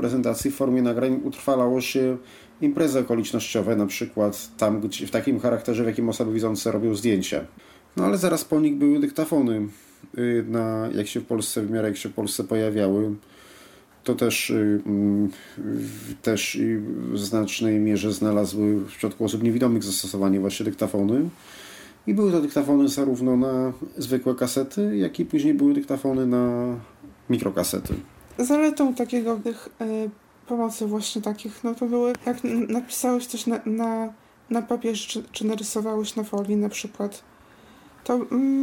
prezentacji w formie nagrań utrwalało się imprezy okolicznościowe, na przykład tam, gdzie, w takim charakterze, w jakim osoby widzące robią zdjęcia. No ale zaraz po nich były dyktafony, jak się w Polsce pojawiały. To też w znacznej mierze znalazły w przypadku osób niewidomych zastosowanie właśnie dyktafony. I były to dyktafony zarówno na zwykłe kasety, jak i później były dyktafony na mikrokasety. Zaletą tych pomocy właśnie takich, no to były, jak napisałeś coś na papierze, czy narysowałeś na folii na przykład, to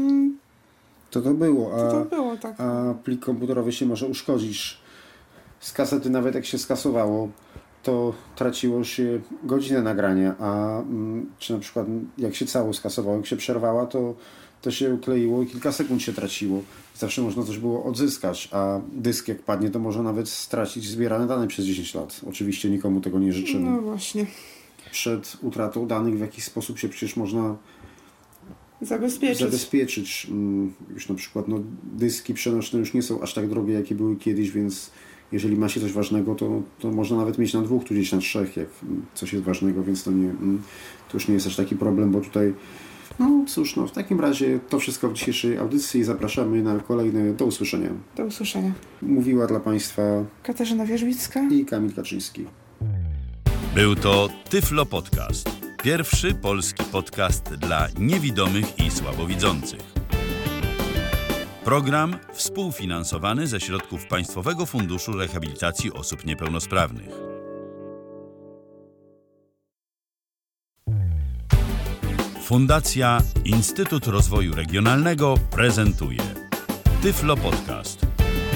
było, tak. A plik komputerowy się może uszkodzić. Z kasety nawet jak się skasowało, to traciło się godzinę nagrania, czy na przykład jak się cało skasowało, jak się przerwała, to się kleiło i kilka sekund się traciło. Zawsze można coś było odzyskać, a dysk jak padnie, to może nawet stracić zbierane dane przez 10 lat. Oczywiście nikomu tego nie życzymy. No właśnie. Przed utratą danych w jakiś sposób się przecież można zabezpieczyć. Już na przykład dyski przenośne już nie są aż tak drogie, jakie były kiedyś, więc jeżeli ma się coś ważnego, to można nawet mieć na 2, tu gdzieś na 3, jak coś jest ważnego, więc to już nie jest aż taki problem, bo tutaj cóż, w takim razie to wszystko w dzisiejszej audycji i zapraszamy na kolejne. Do usłyszenia. Do usłyszenia. Mówiła dla Państwa Katarzyna Wierzbicka i Kamil Kaczyński. Był to Tyflo Podcast. Pierwszy polski podcast dla niewidomych i słabowidzących. Program współfinansowany ze środków Państwowego Funduszu Rehabilitacji Osób Niepełnosprawnych. Fundacja Instytut Rozwoju Regionalnego prezentuje Tyflo Podcast.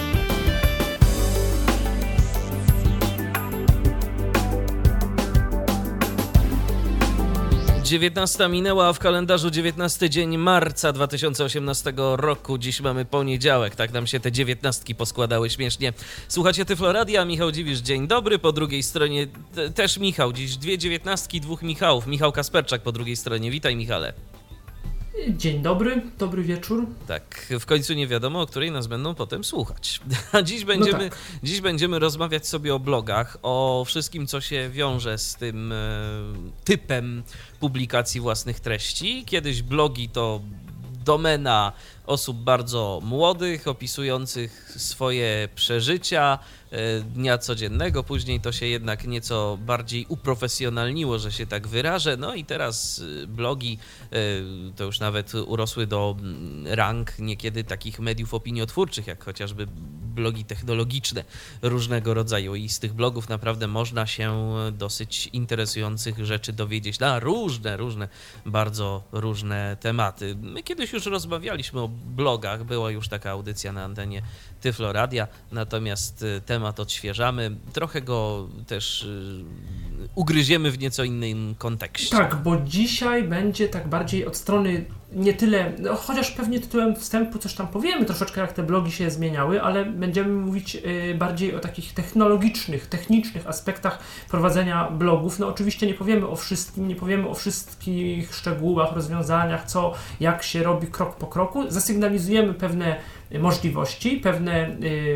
19 minęła, a w kalendarzu 19 dzień marca 2018 roku. Dziś mamy poniedziałek, tak nam się te 19 poskładały śmiesznie. Słuchacie Tyflo Radia, Michał Dziwisz, dzień dobry. Po drugiej stronie też Michał, dziś 2 19, 2 Michałów. Michał Kasperczak po drugiej stronie. Witaj, Michale. Dzień dobry, dobry wieczór. Tak, w końcu nie wiadomo, o której nas będą potem słuchać. A dziś będziemy rozmawiać sobie o blogach, o wszystkim, co się wiąże z tym typem publikacji własnych treści. Kiedyś blogi to domena osób bardzo młodych, opisujących swoje przeżycia dnia codziennego. Później to się jednak nieco bardziej uprofesjonalniło, że się tak wyrażę. No i teraz blogi to już nawet urosły do rang niekiedy takich mediów opiniotwórczych, jak chociażby blogi technologiczne różnego rodzaju. I z tych blogów naprawdę można się dosyć interesujących rzeczy dowiedzieć na różne, bardzo różne tematy. My kiedyś już rozmawialiśmy o blogach, była już taka audycja na antenie Tyflo Radia, natomiast temat odświeżamy, trochę go też ugryziemy w nieco innym kontekście. Tak, bo dzisiaj będzie tak bardziej od strony nie tyle, chociaż pewnie tytułem wstępu coś tam powiemy, troszeczkę jak te blogi się zmieniały, ale będziemy mówić bardziej o takich technicznych aspektach prowadzenia blogów. No oczywiście nie powiemy o wszystkim, nie powiemy o wszystkich szczegółach, rozwiązaniach, jak się robi krok po kroku. Zasygnalizujemy pewne możliwości, pewne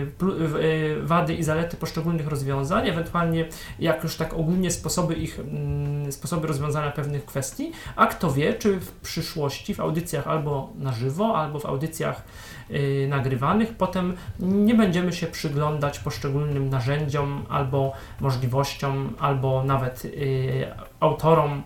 wady i zalety poszczególnych rozwiązań, ewentualnie jak już tak ogólnie sposoby rozwiązania pewnych kwestii, a kto wie, czy w przyszłości w audycjach albo na żywo, albo w audycjach nagrywanych potem nie będziemy się przyglądać poszczególnym narzędziom, albo możliwościom, albo nawet autorom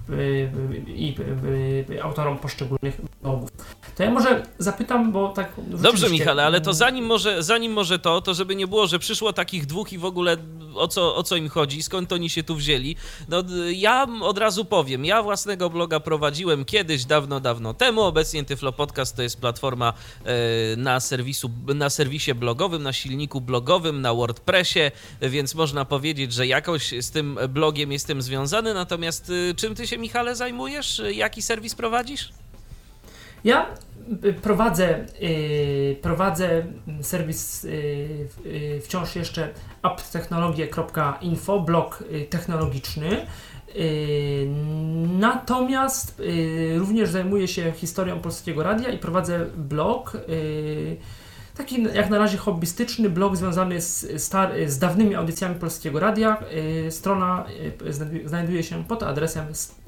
autorom poszczególnych blogów. To ja może zapytam, bo tak... Dobrze, Michale, ale to zanim może to żeby nie było, że przyszło takich dwóch i w ogóle o co im chodzi, skąd oni się tu wzięli. No ja od razu powiem, ja własnego bloga prowadziłem kiedyś, dawno temu. Obecnie Tyflo Podcast to jest platforma na serwisie blogowym, na silniku blogowym, na WordPressie, więc można powiedzieć, że jakoś z tym blogiem jestem związany. Natomiast czym ty się, Michale, zajmujesz? Jaki serwis prowadzisz? Ja prowadzę serwis wciąż jeszcze apptechnologie.info, blog technologiczny. Natomiast również zajmuję się historią Polskiego Radia i prowadzę blog taki jak na razie hobbystyczny blog związany z dawnymi audycjami Polskiego Radia. Strona znajduje się pod adresem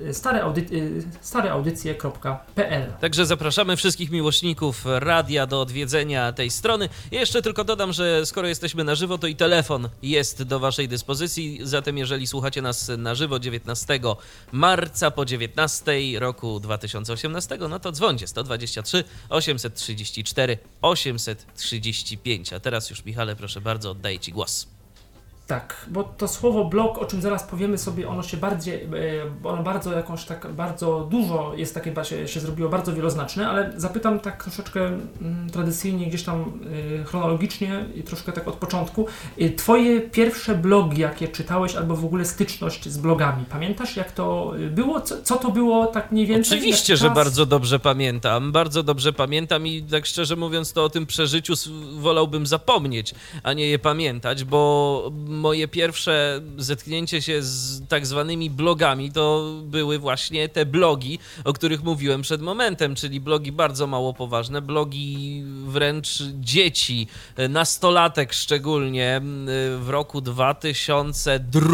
stareaudycje.pl. Także zapraszamy wszystkich miłośników radia do odwiedzenia tej strony. Ja jeszcze tylko dodam, że skoro jesteśmy na żywo, to i telefon jest do waszej dyspozycji. Zatem jeżeli słuchacie nas na żywo 19 marca po 19 roku 2018, no to dzwońcie 123 834 835. A teraz już, Michale, proszę bardzo, oddaję ci głos. Tak, bo to słowo blog, o czym zaraz powiemy sobie, ono się bardziej, ono bardzo jakąś tak, bardzo dużo jest takie, się zrobiło bardzo wieloznaczne, ale zapytam tak troszeczkę tradycyjnie, gdzieś tam chronologicznie i troszkę tak od początku. Twoje pierwsze blogi, jakie czytałeś, albo w ogóle styczność z blogami, pamiętasz jak to było? Co to było tak mniej więcej? Oczywiście, że bardzo dobrze pamiętam i tak szczerze mówiąc to o tym przeżyciu wolałbym zapomnieć, a nie je pamiętać, bo moje pierwsze zetknięcie się z tak zwanymi blogami to były właśnie te blogi, o których mówiłem przed momentem, czyli blogi bardzo mało poważne, blogi wręcz dzieci, nastolatek szczególnie w roku 2002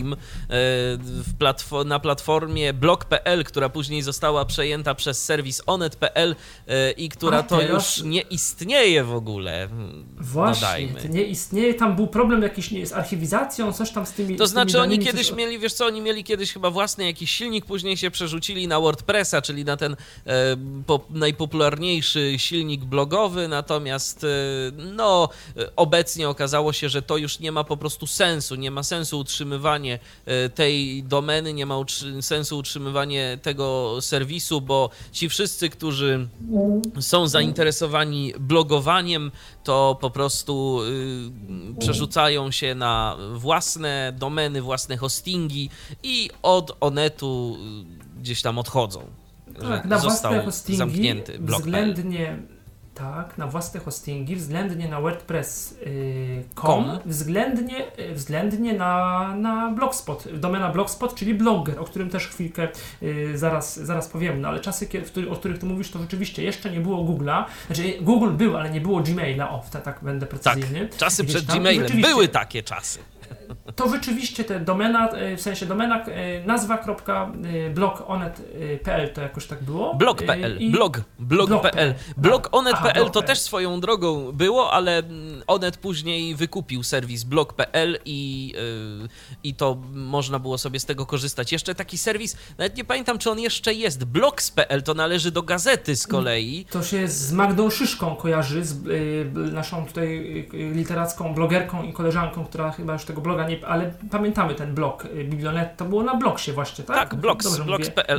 na platformie blog.pl, która później została przejęta przez serwis onet.pl i która to już nie istnieje w ogóle. Właśnie, to nie istnieje, tam był problem jakiś z archiwizacją, coś tam z tymi... To znaczy oni kiedyś mieli, wiesz co, oni mieli kiedyś chyba własny jakiś silnik, później się przerzucili na WordPressa, czyli na ten najpopularniejszy silnik blogowy, natomiast obecnie okazało się, że to już nie ma po prostu sensu, nie ma sensu utrzymywanie tej domeny, nie ma sensu utrzymywanie tego serwisu, bo ci wszyscy, którzy są zainteresowani blogowaniem, to po prostu przerzucają się na własne domeny, własne hostingi i od Onetu gdzieś tam odchodzą. Tak, na własne hostingi zamknięty blog.pl. Na własne hostingi, względnie na WordPress.com, względnie na Blogspot, domena Blogspot, czyli Blogger, o którym też chwilkę zaraz powiemy. No ale czasy, o których ty mówisz, to rzeczywiście jeszcze nie było Google'a. Znaczy Google był, ale nie było Gmaila. Tak będę precyzyjny. Tak, czasy przed Gmailem. Były takie czasy. To rzeczywiście te domena, w sensie domena nazwa.blogonet.pl to jakoś tak było. Blog.pl, blog.pl. Blogonet.pl to też swoją drogą było, ale Onet później wykupił serwis blog.pl i to można było sobie z tego korzystać. Jeszcze taki serwis, nawet nie pamiętam, czy on jeszcze jest, blogs.pl, to należy do Gazety z kolei. To się z Magdą Szyszką kojarzy, z naszą tutaj literacką blogerką i koleżanką, która chyba już tego bloga nie... Ale pamiętamy ten blog, Biblionet, to było na Blogsie właśnie, tak? Tak, blogs.pl.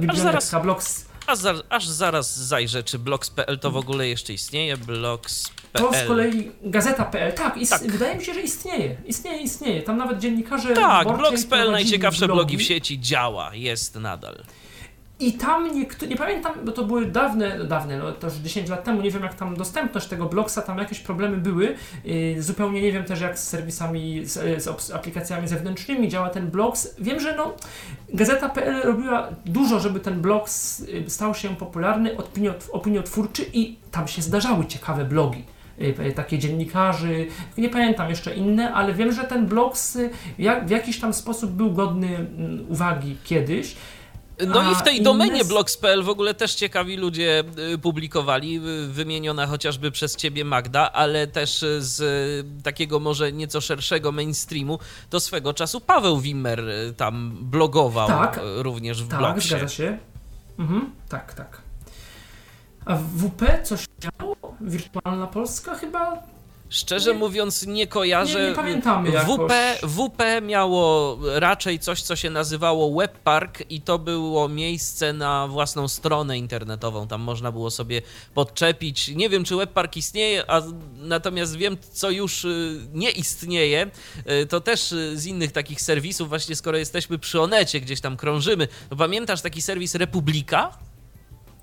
Aż zaraz zajrzę, czy blogs.pl to w ogóle jeszcze istnieje. Blogs.pl. To z kolei Gazeta.pl. Tak, wydaje mi się, że istnieje. Tam nawet dziennikarze... Tak, blogs.pl, najciekawsze blogi w sieci, działa, jest nadal. I tam nie pamiętam, bo to były dawne, no to już 10 lat temu, nie wiem jak tam dostępność tego blogsa, tam jakieś problemy były. Zupełnie nie wiem też jak z serwisami, z aplikacjami zewnętrznymi działa ten blogs. Wiem, że Gazeta.pl robiła dużo, żeby ten blog stał się popularny, opiniotwórczy i tam się zdarzały ciekawe blogi. Takie dziennikarzy, nie pamiętam jeszcze inne, ale wiem, że ten blog w jakiś tam sposób był godny uwagi kiedyś. No i w tej domenie blogs.pl w ogóle też ciekawi ludzie publikowali, wymieniona chociażby przez ciebie Magda, ale też z takiego może nieco szerszego mainstreamu, to swego czasu Paweł Wimmer tam blogował również w blogsie. Tak, zgadza się. Tak. A w WP coś miało? Wirtualna Polska chyba? Szczerze mówiąc nie kojarzę. Nie pamiętamy jakoś. WP miało raczej coś, co się nazywało Webpark i to było miejsce na własną stronę internetową. Tam można było sobie podczepić. Nie wiem, czy Webpark istnieje, natomiast wiem, co już nie istnieje. To też z innych takich serwisów, właśnie skoro jesteśmy przy Onecie, gdzieś tam krążymy. To pamiętasz taki serwis Republika?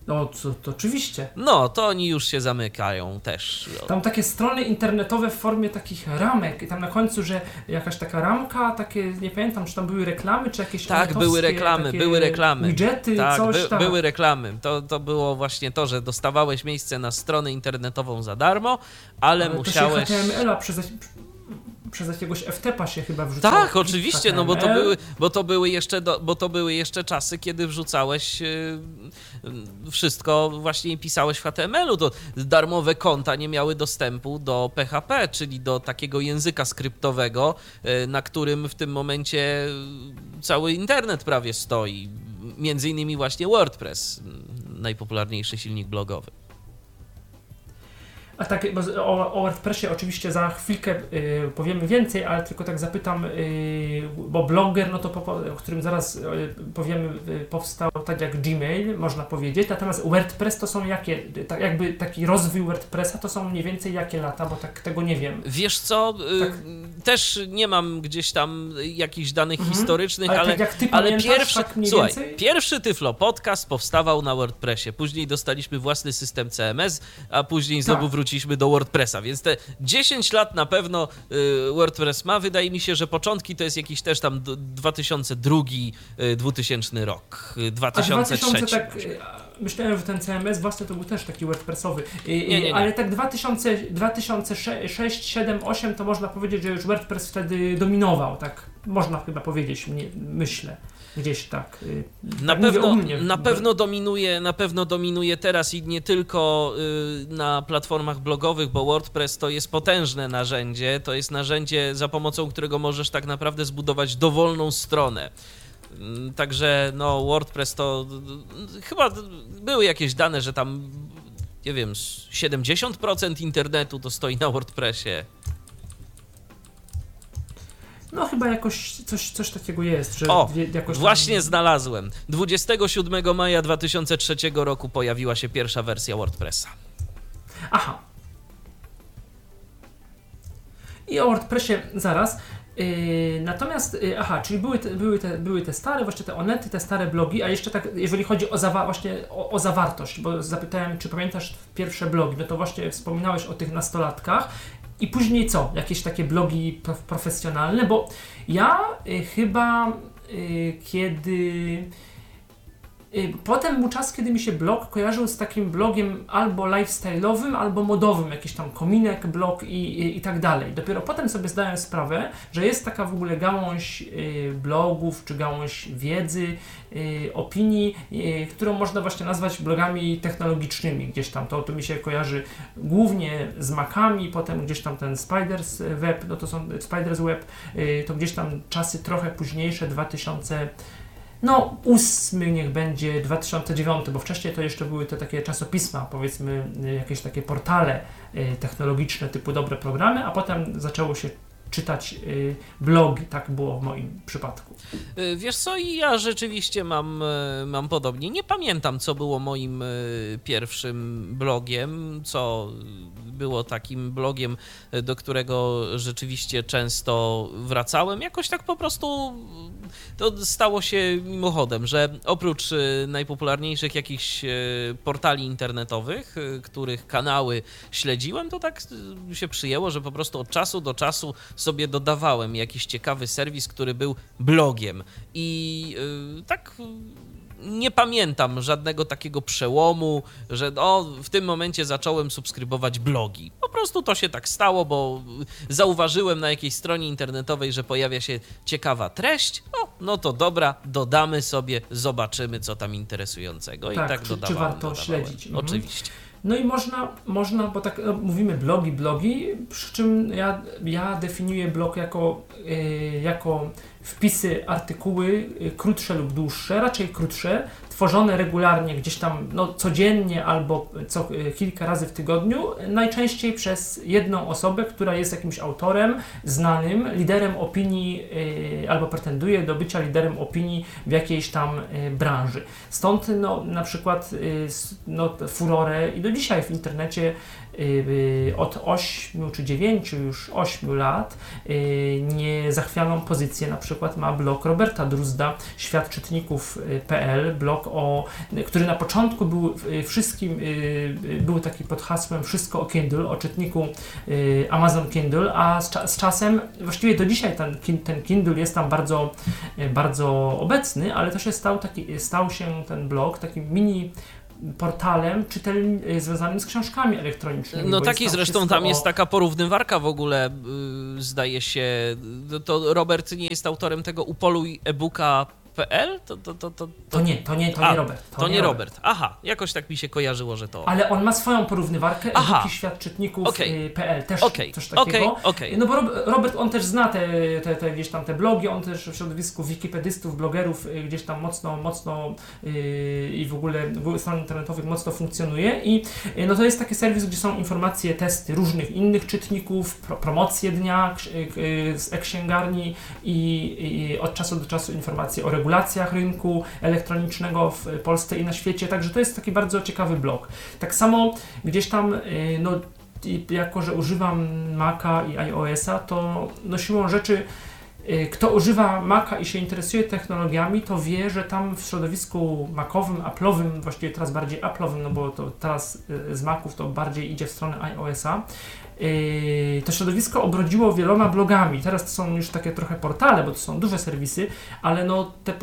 No, to oczywiście. No, to oni już się zamykają też. Tam takie strony internetowe w formie takich ramek i tam na końcu, że jakaś taka ramka, takie, nie pamiętam, czy tam były reklamy, czy jakieś Tak, były reklamy. Widgety, tak, coś tam. były reklamy. To było właśnie to, że dostawałeś miejsce na stronę internetową za darmo, ale musiałeś... To się HTML-a przez jakiegoś FTP-a się chyba wrzucało. Tak, oczywiście, no bo to były jeszcze czasy, kiedy wrzucałeś wszystko, właśnie pisałeś w HTML-u, to darmowe konta nie miały dostępu do PHP, czyli do takiego języka skryptowego, na którym w tym momencie cały internet prawie stoi. Między innymi właśnie WordPress, najpopularniejszy silnik blogowy. A tak, o WordPressie oczywiście za chwilkę powiemy więcej, ale tylko tak zapytam, bo Blogger, no to o którym zaraz powiemy, powstał tak jak Gmail, można powiedzieć, natomiast WordPress to są jakie, tak jakby taki rozwój WordPressa to są mniej więcej jakie lata, bo tak tego nie wiem. Wiesz co, tak. Też nie mam gdzieś tam jakichś danych historycznych, ale, ale, tak jak ty ale pamiętasz, tak mniej więcej? Pierwszy Tyflo Podcast powstawał na WordPressie, później dostaliśmy własny system CMS, a później znowu wróciliśmy do WordPressa, więc te 10 lat na pewno WordPress ma. Wydaje mi się, że początki to jest jakiś też tam 2002-2000 rok, 2003. Tak, myślałem, że ten CMS własny to był też taki WordPressowy, nie. ale tak 2006, 2007, 2008 to można powiedzieć, że już WordPress wtedy dominował, tak można chyba powiedzieć, myślę. Gdzieś tak. Na pewno dominuje teraz i nie tylko na platformach blogowych, bo WordPress to jest potężne narzędzie, to jest narzędzie, za pomocą którego możesz tak naprawdę zbudować dowolną stronę. Także no WordPress to chyba były jakieś dane, że tam nie wiem, 70% internetu to stoi na WordPressie. No chyba jakoś coś takiego jest, że jakoś właśnie znalazłem. 27 maja 2003 roku pojawiła się pierwsza wersja WordPressa. Aha. I o WordPressie zaraz. Natomiast, czyli były te stare, właśnie te onety, te stare blogi, a jeszcze tak, jeżeli chodzi o zawartość, bo zapytałem, czy pamiętasz pierwsze blogi, no to właśnie wspominałeś o tych nastolatkach. I później co? Jakieś takie blogi profesjonalne? Bo ja chyba kiedy... Potem był czas, kiedy mi się blog kojarzył z takim blogiem albo lifestyle'owym, albo modowym, jakiś tam kominek blog i tak dalej. Dopiero potem sobie zdałem sprawę, że jest taka w ogóle gałąź blogów, czy gałąź wiedzy, opinii, którą można właśnie nazwać blogami technologicznymi. Gdzieś tam to mi się kojarzy głównie z Macami, potem gdzieś tam ten Spiders Web, no to są Spiders Web, to gdzieś tam czasy trochę późniejsze, 2008 niech będzie 2009, bo wcześniej to jeszcze były te takie czasopisma, powiedzmy jakieś takie portale technologiczne typu Dobre Programy, a potem zaczęło się czytać blogi, tak było w moim przypadku. Wiesz co, i ja rzeczywiście mam podobnie. Nie pamiętam, co było moim pierwszym blogiem, co było takim blogiem, do którego rzeczywiście często wracałem. Jakoś tak po prostu to stało się mimochodem, że oprócz najpopularniejszych jakichś portali internetowych, których kanały śledziłem, to tak się przyjęło, że po prostu od czasu do czasu sobie dodawałem jakiś ciekawy serwis, który był blogiem i tak nie pamiętam żadnego takiego przełomu, że w tym momencie zacząłem subskrybować blogi. Po prostu to się tak stało, bo zauważyłem na jakiejś stronie internetowej, że pojawia się ciekawa treść. No to dobra, dodamy sobie, zobaczymy, co tam interesującego. I tak dodawałem. Czy warto śledzić. Oczywiście. No i można, bo tak mówimy blogi, przy czym ja definiuję blog jako wpisy, artykuły krótsze lub dłuższe, raczej krótsze, tworzone regularnie gdzieś tam codziennie albo kilka razy w tygodniu, najczęściej przez jedną osobę, która jest jakimś autorem znanym, liderem opinii albo pretenduje do bycia liderem opinii w jakiejś tam branży. Stąd na przykład furorę i do dzisiaj w internecie od 8 czy 9 już 8 lat niezachwianą pozycję na przykład ma blog Roberta Druzda, światczytników.pl, blog, który na początku był był taki pod hasłem Wszystko o Kindle, o czytniku Amazon Kindle, a z czasem, właściwie do dzisiaj ten Kindle jest tam bardzo, bardzo obecny, ale to się stał się ten blog takim mini portalem związanym z książkami elektronicznymi. No taki zresztą tam jest taka porównywarka w ogóle, zdaje się, to Robert nie jest autorem tego Upoluj e-booka.pl? To nie Robert. To nie Robert. Aha, jakoś tak mi się kojarzyło, że to... Ale on ma swoją porównywarkę, e-booki światczytników.pl, też coś takiego. No bo Robert, on też zna te gdzieś tam te blogi, on też w środowisku wikipedystów, blogerów gdzieś tam mocno i w ogóle w stron internetowych mocno funkcjonuje i no to jest taki serwis, gdzie są informacje, testy różnych innych czytników, promocje dnia z e-księgarni i od czasu do czasu informacje o regulacjach rynku elektronicznego w Polsce i na świecie, także to jest taki bardzo ciekawy blog. Tak samo gdzieś tam, no jako że używam Maca i iOS-a, to no siłą rzeczy kto używa Maca i się interesuje technologiami, to wie, że tam w środowisku Macowym, Apple'owym, właściwie teraz bardziej Apple'owym, no bo to teraz z Maców to bardziej idzie w stronę iOS-a, to środowisko obrodziło wieloma blogami. Teraz to są już takie trochę portale, bo to są duże serwisy, ale no te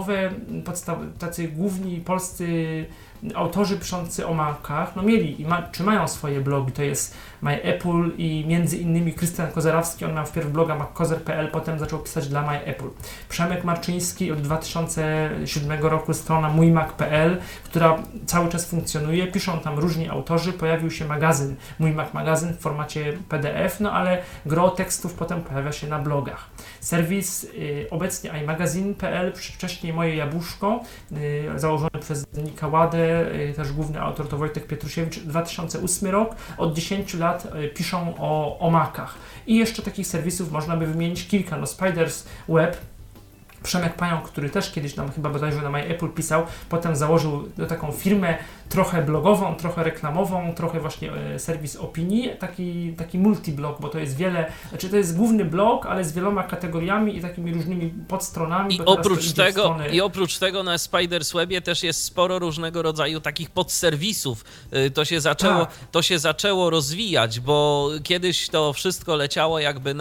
tacy główni polscy autorzy piszący o Macach, no mieli czy mają swoje blogi, to jest MyApple i między innymi Krystian Kozerawski, on miał wpierw bloga mackozer.pl, potem zaczął pisać dla MyApple. Przemek Marczyński od 2007 roku strona mójmac.pl, która cały czas funkcjonuje, piszą tam różni autorzy, pojawił się magazyn, Mój Mac magazyn w formacie PDF, no ale gro tekstów potem pojawia się na blogach. Serwis obecnie iMagazine.pl, wcześniej Moje Jabłuszko, założony przez Nika Ładę, też główny autor to Wojtek Pietrusiewicz, 2008 rok, od 10 lat piszą o Macach. I jeszcze takich serwisów można by wymienić kilka, no Spiders Web, Przemek Pająk, który też kiedyś nam chyba bodajże na MyApple pisał, potem założył taką firmę trochę blogową, trochę reklamową, trochę właśnie serwis opinii, taki multiblog, bo to jest to jest główny blog, ale z wieloma kategoriami i takimi różnymi podstronami. I oprócz tego na Spiders Webie też jest sporo różnego rodzaju takich podserwisów. To się zaczęło rozwijać, bo kiedyś to wszystko leciało jakby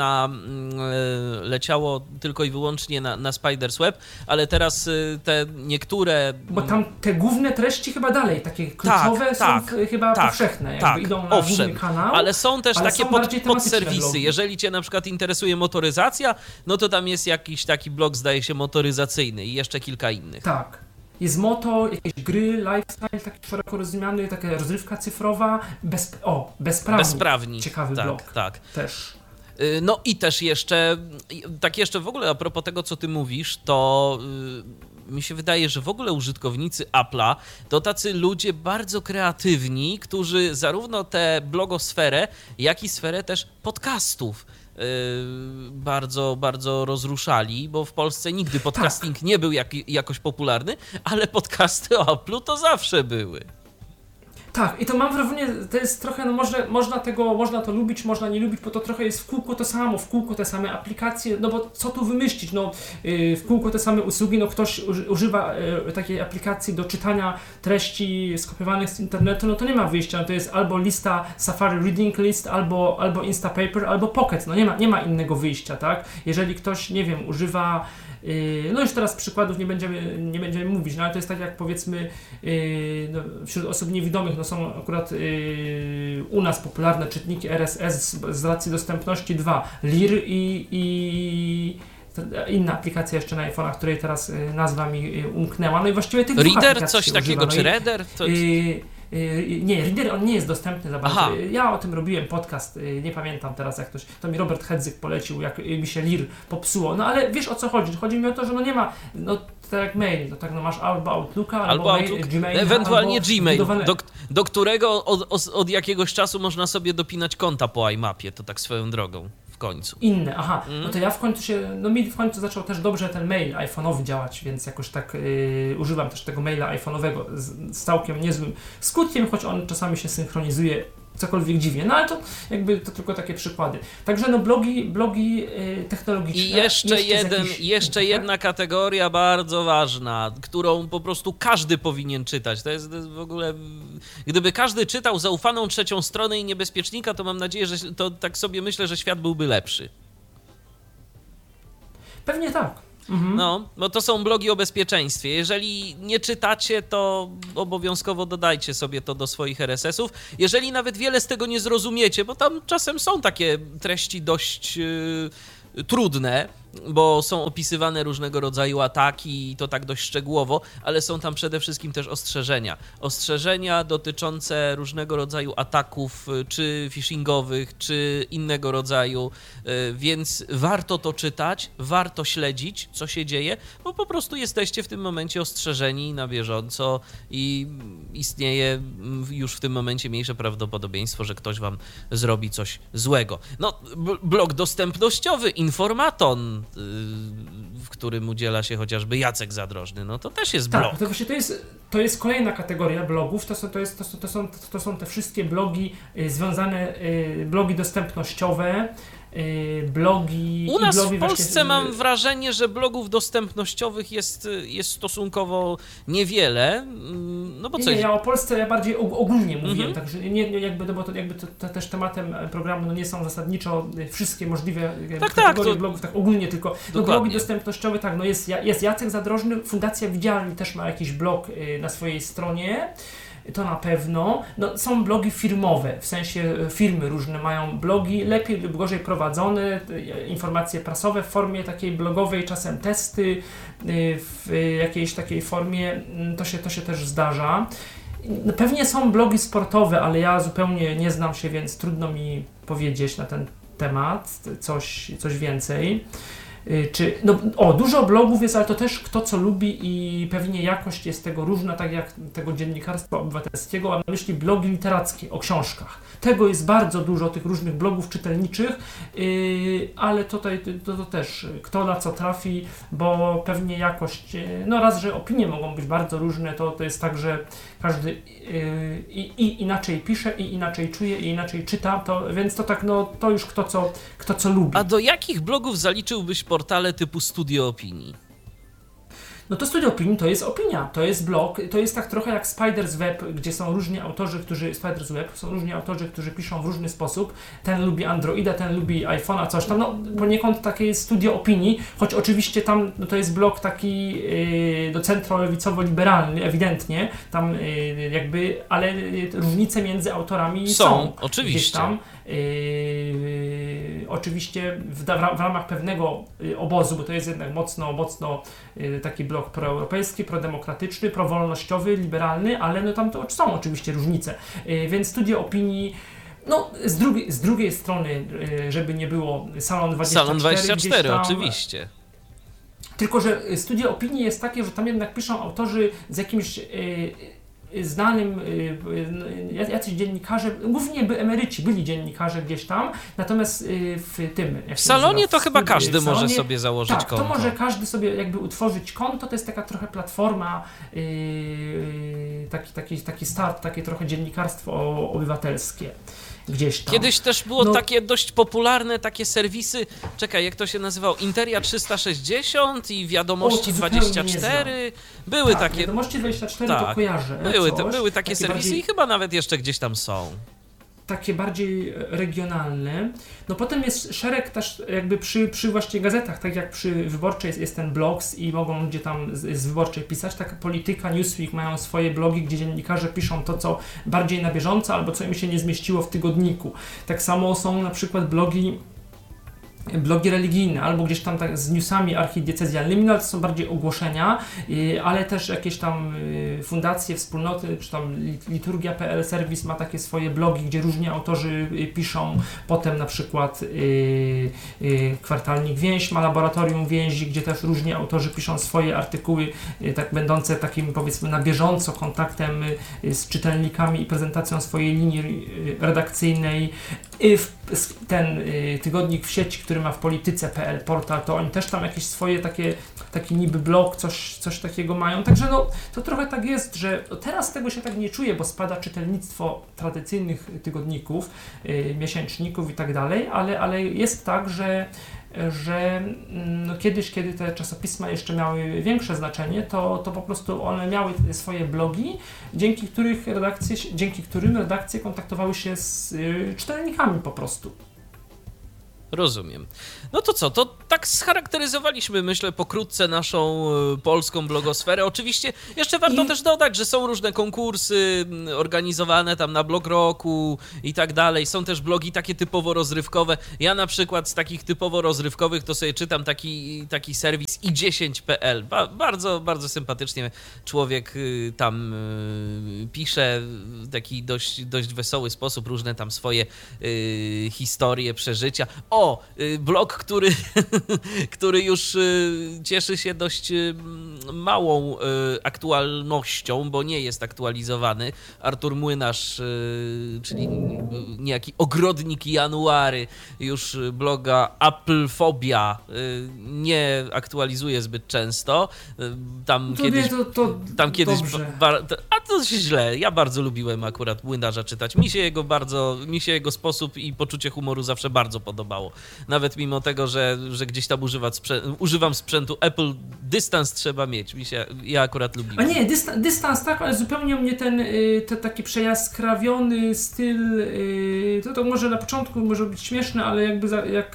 leciało tylko i wyłącznie na Spiders Web, ale teraz te niektóre... Bo tam te główne treści chyba dalej, takie kluczowe są chyba powszechne, jakby idą na główny kanał. Ale są też takie podserwisy. Blogi. Jeżeli cię na przykład interesuje motoryzacja, no to tam jest jakiś taki blog, zdaje się, motoryzacyjny i jeszcze kilka innych. Tak. Jest moto, jakieś gry, lifestyle, taki szeroko rozumiany, taka rozrywka cyfrowa, bezprawni. Ciekawy blog. Tak. Też. No i też jeszcze w ogóle a propos tego, co ty mówisz, to mi się wydaje, że w ogóle użytkownicy Apple'a to tacy ludzie bardzo kreatywni, którzy zarówno tę blogosferę, jak i sferę też podcastów bardzo, bardzo rozruszali, bo w Polsce nigdy podcasting nie był jakoś popularny, ale podcasty o Apple'u to zawsze były. Tak, i to mam wrażenie, to jest trochę, no można to lubić, można nie lubić, bo to trochę jest w kółko to samo, w kółko te same aplikacje, no bo co tu wymyślić, no w kółko te same usługi, no ktoś używa takiej aplikacji do czytania treści skopiowanych z internetu, no to nie ma wyjścia, no to jest albo lista Safari Reading List, albo Instapaper, albo Pocket, no nie ma innego wyjścia, tak? Jeżeli ktoś, nie wiem, używa no już teraz przykładów nie będziemy mówić, no ale to jest tak jak powiedzmy wśród osób niewidomych, no są akurat u nas popularne czytniki RSS z racji dostępności 2, LIR i inna aplikacja jeszcze na iPhone'ach, której teraz nazwa mi umknęła, no i właściwie tych dwóch Reader, coś takiego, czy Reader? Nie, Reader on nie jest dostępny za bardzo. Aha. Ja o tym robiłem podcast, nie pamiętam teraz jak to mi Robert Hedzyk polecił, jak mi się LIR popsuło, no ale wiesz o co chodzi? Chodzi mi o to, że no nie ma, no tak jak mail, to tak no masz albo Outlooka, albo Gmaila, ewentualnie albo Gmail, do którego od jakiegoś czasu można sobie dopinać konta po iMapie, to tak swoją drogą. Końcu. Inne, no to ja w końcu mi w końcu zaczął też dobrze ten mail iPhone'owy działać, więc jakoś tak używam też tego maila iPhone'owego z całkiem niezłym skutkiem, choć on czasami się synchronizuje cokolwiek dziwnie. No ale to jakby to tylko takie przykłady. Także no blogi technologiczne. I jeszcze jedna kategoria bardzo ważna, którą po prostu każdy powinien czytać. To jest w ogóle, gdyby każdy czytał zaufaną trzecią stronę i Niebezpiecznika, to mam nadzieję, że to tak sobie myślę, że świat byłby lepszy. Pewnie tak. No, bo to są blogi o bezpieczeństwie. Jeżeli nie czytacie, to obowiązkowo dodajcie sobie to do swoich RSS-ów. Jeżeli nawet wiele z tego nie zrozumiecie, bo tam czasem są takie treści dość trudne, bo są opisywane różnego rodzaju ataki i to tak dość szczegółowo, ale są tam przede wszystkim też ostrzeżenia. Ostrzeżenia dotyczące różnego rodzaju ataków, czy phishingowych, czy innego rodzaju, więc warto to czytać, warto śledzić, co się dzieje, bo po prostu jesteście w tym momencie ostrzeżeni na bieżąco i istnieje już w tym momencie mniejsze prawdopodobieństwo, że ktoś wam zrobi coś złego. No, blog dostępnościowy, Informaton, w którym udziela się chociażby Jacek Zadrożny, no to też jest blog. Tak, to właśnie to jest kolejna kategoria blogów, to są te wszystkie blogi związane, blogi dostępnościowe, blogi... U nas blogi w Polsce właśnie, mam wrażenie, że blogów dostępnościowych jest stosunkowo niewiele, no bo Nie, ja o Polsce ja bardziej ogólnie mówiłem, także bo to też tematem programu no nie są zasadniczo wszystkie możliwe kategorie blogów, tak ogólnie, tylko no blogi dostępnościowe, tak, no jest Jacek Zadrożny, Fundacja Widzialni też ma jakiś blog na swojej stronie. To na pewno. No, są blogi firmowe, w sensie firmy różne mają blogi, lepiej lub gorzej prowadzone, informacje prasowe w formie takiej blogowej, czasem testy w jakiejś takiej formie, to się też zdarza. No, pewnie są blogi sportowe, ale ja zupełnie nie znam się, więc trudno mi powiedzieć na ten temat coś więcej. Dużo blogów jest, ale to też kto co lubi i pewnie jakość jest tego różna, tak jak tego dziennikarstwa obywatelskiego, mam na myśli blogi literackie o książkach. Tego jest bardzo dużo, tych różnych blogów czytelniczych, ale tutaj to też kto na co trafi, bo pewnie jakość, no raz, że opinie mogą być bardzo różne, to jest tak, że każdy i inaczej pisze, i inaczej czuje, i inaczej czyta, więc to tak, no to już kto co lubi. A do jakich blogów zaliczyłbyś portale typu Studio Opinii? No to Studio Opinii to jest opinia, to jest blog, to jest tak trochę jak Spider's Web, gdzie są różni autorzy, którzy piszą w różny sposób. Ten lubi Androida, ten lubi iPhone'a, coś tam. No poniekąd takie jest Studio Opinii, choć oczywiście tam no, to jest blog taki centrolewicowo-liberalny, ewidentnie, tam ale różnice między autorami są. Oczywiście. Gdzieś tam. Oczywiście w ramach pewnego obozu, bo to jest jednak mocno taki blok proeuropejski, prodemokratyczny, prowolnościowy, liberalny, ale no tam to są oczywiście różnice. Więc Studio Opinii, no z drugiej strony, żeby nie było, Salon 24. Salon 24, tam, oczywiście. Tylko że Studio Opinii jest takie, że tam jednak piszą autorzy z jakimś znanym, jacyś dziennikarze, głównie emeryci, byli dziennikarze gdzieś tam, natomiast w Salonie to chyba każdy może sobie założyć konto. To może każdy sobie jakby utworzyć konto, to jest taka trochę platforma, taki start, takie trochę dziennikarstwo obywatelskie. Gdzieś tam. Kiedyś też było takie dość popularne takie serwisy, jak to się nazywało, Interia 360 i Wiadomości 24. Były takie. Wiadomości 24 to kojarzę. Były takie serwisy bardziej... i chyba nawet jeszcze gdzieś tam są. Takie bardziej regionalne. No potem jest szereg też jakby przy właśnie gazetach, tak jak przy Wyborczej jest ten Blogs i mogą ludzie tam z Wyborczej pisać, tak Polityka, Newsweek mają swoje blogi, gdzie dziennikarze piszą to, co bardziej na bieżąco albo co im się nie zmieściło w tygodniku. Tak samo są na przykład blogi religijne, albo gdzieś tam tak z newsami archidiecezjalnymi, no ale to są bardziej ogłoszenia, ale też jakieś tam fundacje, wspólnoty, czy tam liturgia.pl serwis ma takie swoje blogi, gdzie różni autorzy piszą, potem na przykład Kwartalnik Więź ma Laboratorium Więzi, gdzie też różni autorzy piszą swoje artykuły, tak będące takim powiedzmy na bieżąco kontaktem z czytelnikami i prezentacją swojej linii redakcyjnej. Ten tygodnik w sieci, który ma w polityce.pl portal, to oni też tam jakieś swoje taki niby blog, coś takiego mają. Także no, to trochę tak jest, że teraz tego się tak nie czuje, bo spada czytelnictwo tradycyjnych tygodników, miesięczników i tak dalej, ale jest tak, że no kiedyś, kiedy te czasopisma jeszcze miały większe znaczenie, to po prostu one miały swoje blogi, dzięki którym redakcje kontaktowały się z czytelnikami po prostu. Rozumiem. No to co, to tak scharakteryzowaliśmy, myślę, pokrótce naszą polską blogosferę. Oczywiście jeszcze warto też dodać, że są różne konkursy organizowane tam na Blog Roku i tak dalej. Są też blogi takie typowo rozrywkowe. Ja na przykład z takich typowo rozrywkowych to sobie czytam taki serwis i10.pl. Bardzo, bardzo sympatycznie człowiek tam pisze w taki dość wesoły sposób różne tam swoje historie, przeżycia. Blog, który już cieszy się dość małą aktualnością, bo nie jest aktualizowany. Artur Młynarz, czyli niejaki ogrodnik January, już bloga Applefobia nie aktualizuje zbyt często. Tam kiedyś a to źle. Ja bardzo lubiłem akurat Młynarza czytać. Mi się jego sposób i poczucie humoru zawsze bardzo podobało. Nawet mimo tego, że gdzieś tam używam sprzętu Apple, dystans trzeba mieć. Ja akurat lubiłem. A nie, dystans tak, ale zupełnie mnie ten taki przejaskrawiony styl, to może na początku może być śmieszne, ale jakby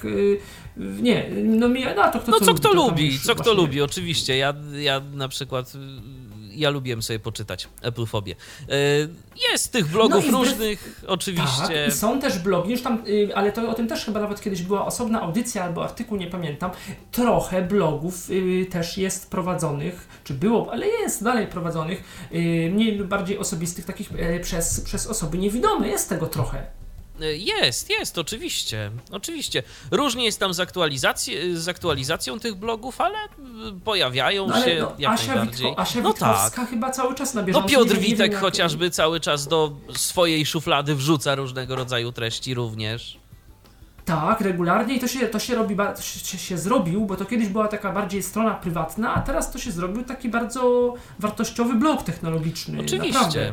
nie, no mi, to kto no co kto lubi, kto lubi, oczywiście. Ja na przykład ja lubiłem sobie poczytać Applefobię. Jest tych blogów różnych, oczywiście. Tak, i są też blogi, już tam, ale to o tym też chyba nawet kiedyś była osobna audycja albo artykuł, nie pamiętam. Trochę blogów też jest prowadzonych, czy było, ale jest dalej prowadzonych, mniej lub bardziej osobistych, takich przez osoby niewidome. Jest tego trochę. Jest, oczywiście. Różnie jest tam z aktualizacją tych blogów, ale pojawiają się jak najbardziej. Asia Witkowska chyba cały czas na bieżąco. No Piotr Witek chociażby cały czas do swojej szuflady wrzuca różnego rodzaju treści również. Tak, regularnie i to się zrobił, bo to kiedyś była taka bardziej strona prywatna, a teraz to się zrobił taki bardzo wartościowy blog technologiczny. Oczywiście. Naprawdę.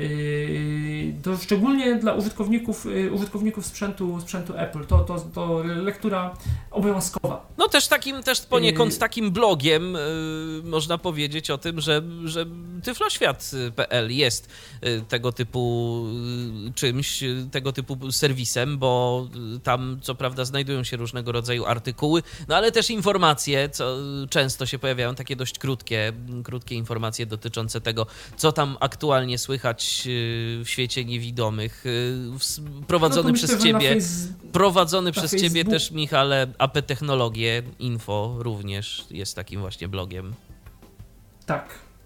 To szczególnie dla użytkowników sprzętu Apple, to lektura obowiązkowa. No też poniekąd takim blogiem można powiedzieć o tym, że tyfloświat.pl jest tego typu czymś, tego typu serwisem, bo tam co prawda znajdują się różnego rodzaju artykuły, no ale też informacje, co często się pojawiają, takie dość krótkie informacje dotyczące tego, co tam aktualnie słychać w świecie niewidomych. Prowadzony przez ciebie też, Michale, AP Technologie Info również jest takim właśnie blogiem. Tak.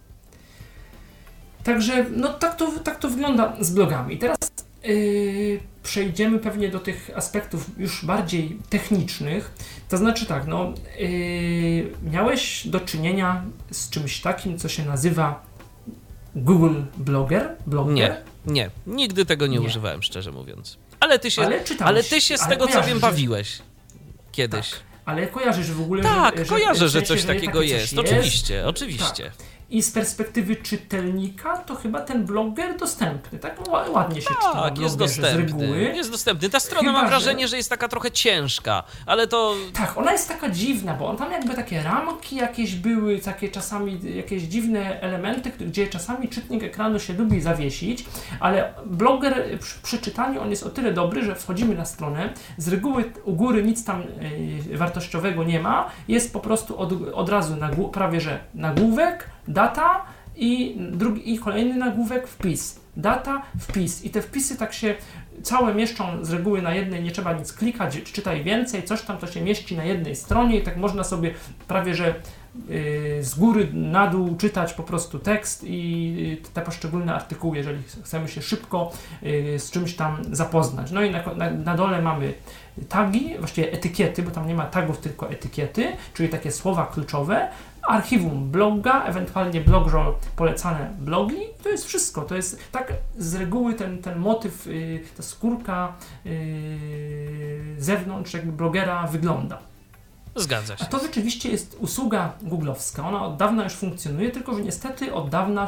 Także no tak to wygląda z blogami. Teraz przejdziemy pewnie do tych aspektów już bardziej technicznych. To znaczy tak, miałeś do czynienia z czymś takim, co się nazywa Google Blogger? Nie. Nigdy tego nie używałem, szczerze mówiąc. Ale ty się z tego, co wiem, bawiłeś kiedyś. Tak, ale kojarzysz w ogóle, kojarzę, że coś takiego jest. Oczywiście. Tak. I z perspektywy czytelnika to chyba ten bloger dostępny, tak ładnie się czyta. Tak, jest dostępny. Ta strona mam wrażenie, że jest taka trochę ciężka, ale to... Tak, ona jest taka dziwna, bo on tam jakby takie ramki jakieś były, takie czasami jakieś dziwne elementy, gdzie czasami czytnik ekranu się lubi zawiesić, ale bloger przy czytaniu on jest o tyle dobry, że wchodzimy na stronę, z reguły u góry nic tam wartościowego nie ma, jest po prostu od razu prawie że nagłówek, data i kolejny nagłówek, wpis. Data, wpis. I te wpisy tak się całe mieszczą z reguły na jednej, nie trzeba nic klikać, czytaj więcej, coś tam to się mieści na jednej stronie i tak można sobie prawie że z góry na dół czytać po prostu tekst i te poszczególne artykuły, jeżeli chcemy się szybko z czymś tam zapoznać. No i na dole mamy tagi, właściwie etykiety, bo tam nie ma tagów, tylko etykiety, czyli takie słowa kluczowe. archiwum bloga, ewentualnie blogro polecane blogi. To jest wszystko. To jest tak z reguły ten motyw, ta skórka zewnątrz jakby blogera wygląda. Zgadza się. A to rzeczywiście jest usługa googlowska. Ona od dawna już funkcjonuje, tylko że niestety od dawna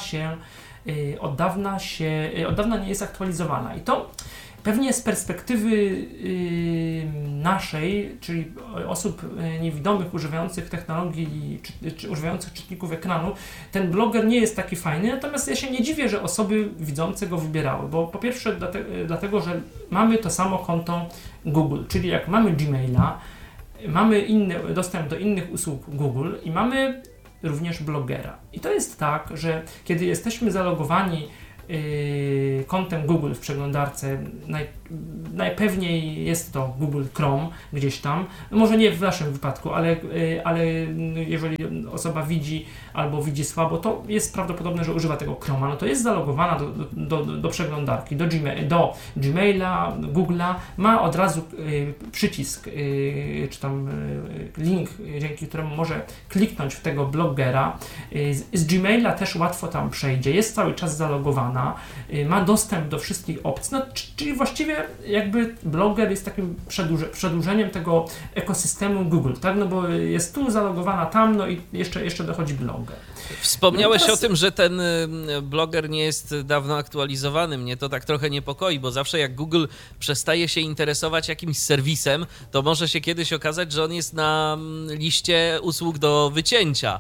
nie jest aktualizowana. I to pewnie z perspektywy naszej, czyli osób niewidomych używających technologii, czy używających czytników ekranu, ten bloger nie jest taki fajny, natomiast ja się nie dziwię, że osoby widzące go wybierały, bo po pierwsze dlatego, że mamy to samo konto Google, czyli jak mamy Gmaila, mamy dostęp do innych usług Google i mamy również blogera. I to jest tak, że kiedy jesteśmy zalogowani kontem Google w przeglądarce, najpewniej jest to Google Chrome gdzieś tam, może nie w naszym wypadku, ale jeżeli osoba widzi albo widzi słabo, to jest prawdopodobne, że używa tego Chroma, no to jest zalogowana do przeglądarki, do Gmaila, Google'a, ma od razu przycisk, czy tam link, dzięki któremu może kliknąć w tego blogera. Z Gmaila też łatwo tam przejdzie, jest cały czas zalogowana, ma dostęp do wszystkich opcji, no, czyli właściwie jakby bloger jest takim przedłużeniem tego ekosystemu Google, tak? No bo jest tu zalogowana tam, no i jeszcze dochodzi bloger. Wspomniałeś o tym, że ten bloger nie jest dawno aktualizowany. Mnie to tak trochę niepokoi, bo zawsze jak Google przestaje się interesować jakimś serwisem, to może się kiedyś okazać, że on jest na liście usług do wycięcia.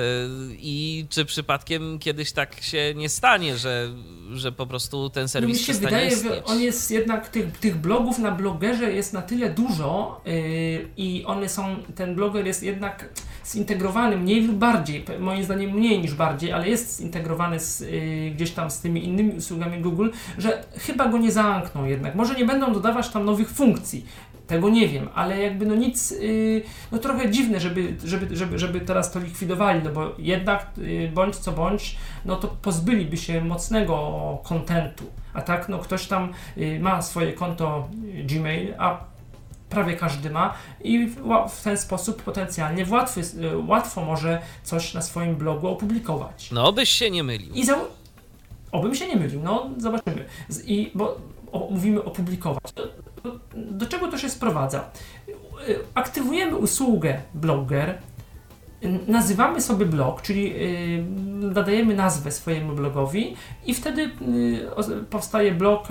I czy przypadkiem kiedyś tak się nie stanie, że po prostu ten serwis przestanie istnieć? Mi się wydaje, że on jest jednak, tych blogów na blogerze jest na tyle dużo i ten bloger jest jednak zintegrowany mniej lub bardziej, moim zdaniem mniej niż bardziej, ale jest zintegrowany gdzieś tam z tymi innymi usługami Google, że chyba go nie zamkną jednak. Może nie będą dodawać tam nowych funkcji, tego nie wiem, ale jakby no nic, no trochę dziwne, żeby teraz to likwidowali, no bo jednak bądź co bądź, no to pozbyliby się mocnego kontentu, a tak no ktoś tam ma swoje konto Gmail, a prawie każdy ma i w ten sposób potencjalnie łatwo może coś na swoim blogu opublikować. No, byś się nie mylił. Obym się nie mylił, no zobaczymy. Bo mówimy opublikować. Do czego to się sprowadza? Aktywujemy usługę blogger, nazywamy sobie blog, czyli nadajemy nazwę swojemu blogowi i wtedy powstaje blog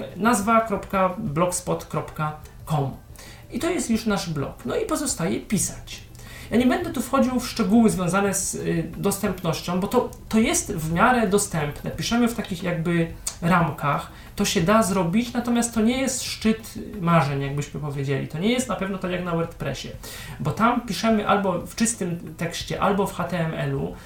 nazwa.blogspot.com. I to jest już nasz blog. No i pozostaje pisać. Ja nie będę tu wchodził w szczegóły związane z dostępnością, bo to jest w miarę dostępne. Piszemy w takich jakby ramkach, to się da zrobić, natomiast to nie jest szczyt marzeń, jakbyśmy powiedzieli. To nie jest na pewno tak jak na WordPressie, bo tam piszemy albo w czystym tekście, albo w HTML-u.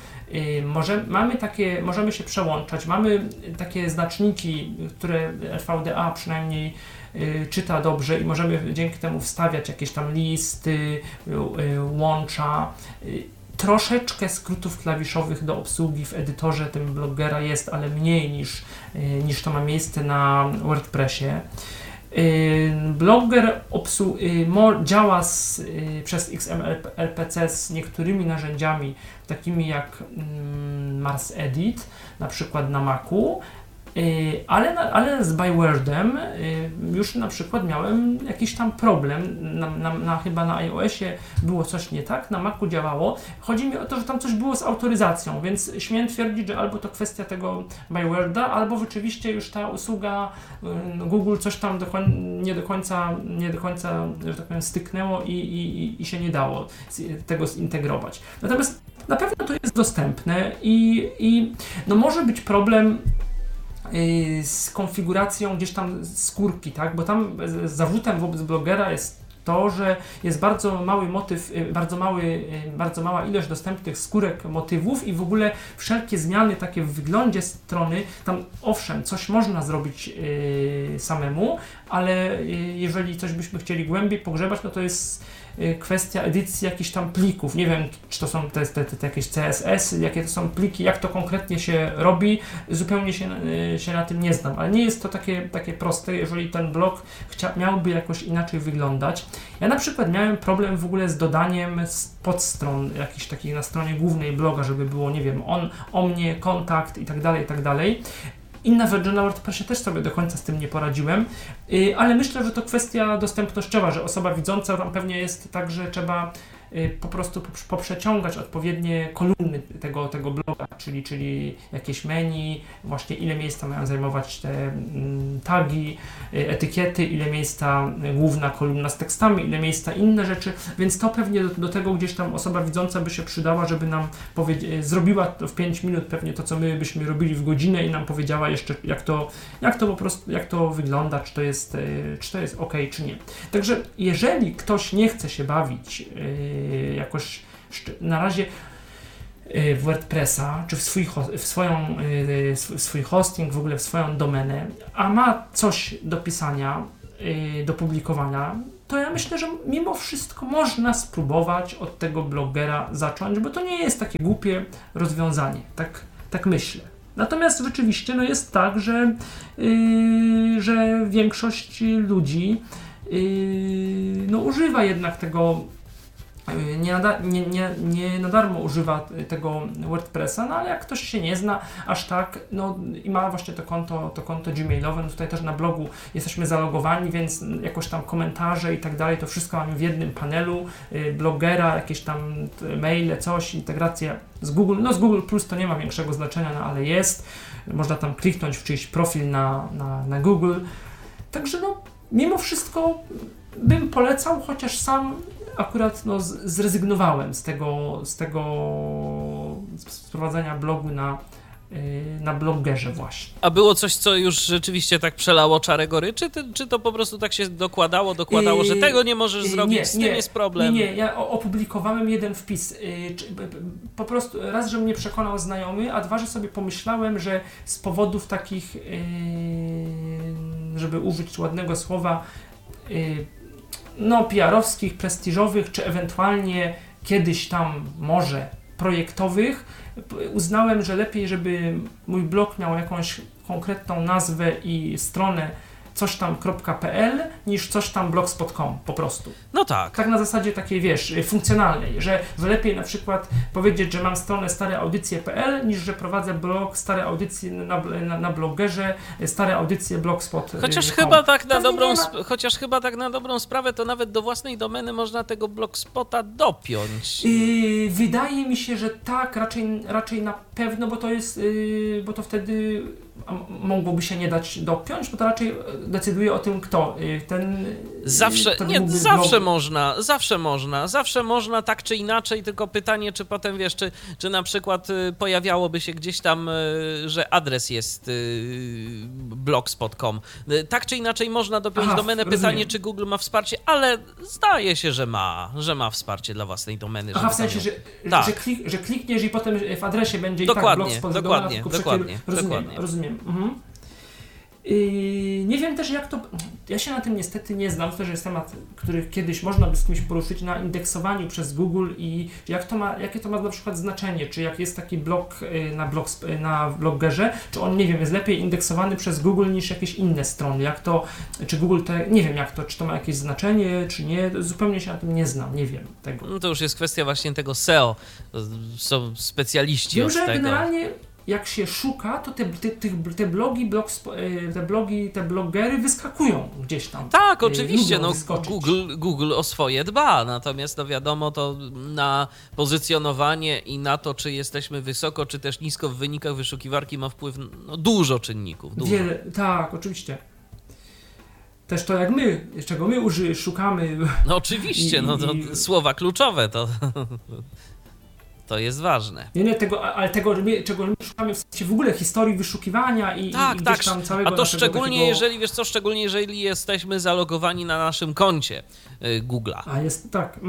Możemy się przełączać, mamy takie znaczniki, które RVDA przynajmniej czyta dobrze i możemy dzięki temu wstawiać jakieś tam listy, łącza. Troszeczkę skrótów klawiszowych do obsługi w edytorze tym blogera jest, ale mniej niż to ma miejsce na WordPressie. Blogger działa przez XML-RPC z niektórymi narzędziami, takimi jak Mars Edit, na przykład na Macu, ale z Bywordem już na przykład miałem jakiś tam problem, chyba na iOSie było coś nie tak, na Macu działało. Chodzi mi o to, że tam coś było z autoryzacją, więc śmiem twierdzić, że albo to kwestia tego Byworda, albo rzeczywiście już ta usługa Google coś tam nie do końca, że tak powiem, styknęło i się nie dało tego zintegrować. Natomiast na pewno to jest dostępne i no może być problem z konfiguracją gdzieś tam skórki, tak? Bo tam zarzutem wobec blogera jest to, że jest bardzo mały motyw, bardzo mała ilość dostępnych skórek motywów i w ogóle wszelkie zmiany takie w wyglądzie strony, tam owszem, coś można zrobić samemu, ale jeżeli coś byśmy chcieli głębiej pogrzebać, no to jest kwestia edycji jakichś tam plików. Nie wiem, czy to są te jakieś CSS, jakie to są pliki, jak to konkretnie się robi, zupełnie się na tym nie znam, ale nie jest to takie proste, jeżeli ten blog miałby jakoś inaczej wyglądać. Ja na przykład miałem problem w ogóle z dodaniem podstron jakichś takich na stronie głównej bloga, żeby było, nie wiem, o mnie, kontakt i tak dalej, i tak dalej. I nawet na WordPressie też sobie do końca z tym nie poradziłem, ale myślę, że to kwestia dostępnościowa, że osoba widząca tam pewnie jest tak, że trzeba po prostu poprzeciągać odpowiednie kolumny tego bloga, czyli jakieś menu, właśnie ile miejsca mają zajmować te tagi, etykiety, ile miejsca główna kolumna z tekstami, ile miejsca inne rzeczy, więc to pewnie do tego gdzieś tam osoba widząca by się przydała, żeby nam zrobiła to w 5 minut pewnie to, co my byśmy robili w godzinę i nam powiedziała jeszcze, jak to wygląda, czy to jest ok, czy nie. Także jeżeli ktoś nie chce się bawić jakoś na razie w WordPressa, czy w swój hosting, w ogóle w swoją domenę, a ma coś do pisania, do publikowania, to ja myślę, że mimo wszystko można spróbować od tego blogera zacząć, bo to nie jest takie głupie rozwiązanie, tak myślę. Natomiast rzeczywiście jest tak, że większość ludzi używa jednak tego, nie na darmo używa tego WordPressa, ale jak ktoś się nie zna aż tak, i ma właśnie to konto gmailowe, tutaj też na blogu jesteśmy zalogowani, więc jakoś tam komentarze i tak dalej, to wszystko mamy w jednym panelu, blogera, jakieś tam maile, coś, integracja z Google, z Google Plus to nie ma większego znaczenia, ale jest, można tam kliknąć w czyjś profil na Google, także mimo wszystko bym polecał, chociaż sam akurat zrezygnowałem z prowadzenia blogu na bloggerze właśnie. A było coś, co już rzeczywiście tak przelało czarę goryczy, czy to po prostu tak się dokładało, że tego nie możesz zrobić, z tym jest problem? Nie, ja opublikowałem jeden wpis. Po prostu raz, że mnie przekonał znajomy, a dwa, że sobie pomyślałem, że z powodów takich, żeby użyć ładnego słowa, PR-owskich, prestiżowych, czy ewentualnie kiedyś tam może projektowych, uznałem, że lepiej, żeby mój blog miał jakąś konkretną nazwę i stronę coś tam.pl niż coś tam blogspot.com po prostu. No tak. Tak na zasadzie takiej, funkcjonalnej, że lepiej na przykład powiedzieć, że mam stronę stareaudycje.pl niż, że prowadzę blog Stare Audycje na bloggerze, Stare Audycje blogspot. Chociaż chyba tak na dobrą sprawę to nawet do własnej domeny można tego blogspota dopiąć. Wydaje mi się, że tak, raczej na pewno, bo to wtedy mogłoby się nie dać dopiąć, bo to raczej decyduje o tym, kto ten... Zawsze można tak czy inaczej, tylko pytanie, czy potem czy na przykład pojawiałoby się gdzieś tam, że adres jest blogspot.com. Tak czy inaczej można dopiąć domenę, pytanie, czy Google ma wsparcie, ale zdaje się, że ma wsparcie dla własnej domeny. W sensie, że klikniesz i potem w adresie będzie dokładnie. Rozumiem. Mhm. Nie wiem też, jak to... Ja się na tym niestety nie znam, to też jest temat, który kiedyś można by z kimś poruszyć, na indeksowaniu przez Google i jakie to ma na przykład znaczenie, czy jak jest taki blog na bloggerze, czy on, nie wiem, jest lepiej indeksowany przez Google niż jakieś inne strony, czy Google nie wiem czy to ma jakieś znaczenie, czy nie, zupełnie się na tym nie znam, nie wiem tego. No to już jest kwestia właśnie tego SEO, są specjaliści od tego. Wiem, że generalnie jak się szuka, to te bloggery wyskakują gdzieś tam. Tak, oczywiście, Google o swoje dba, natomiast wiadomo, to na pozycjonowanie i na to, czy jesteśmy wysoko, czy też nisko w wynikach wyszukiwarki ma wpływ dużo czynników. Wiele, tak, oczywiście. Też to jak my, czego my szukamy. No oczywiście, słowa kluczowe to jest ważne. Czego my szukamy w sensie w ogóle historii wyszukiwania i gdzieś tam całego. A to szczególnie jeżeli jesteśmy zalogowani na naszym koncie Google'a. A jest tak.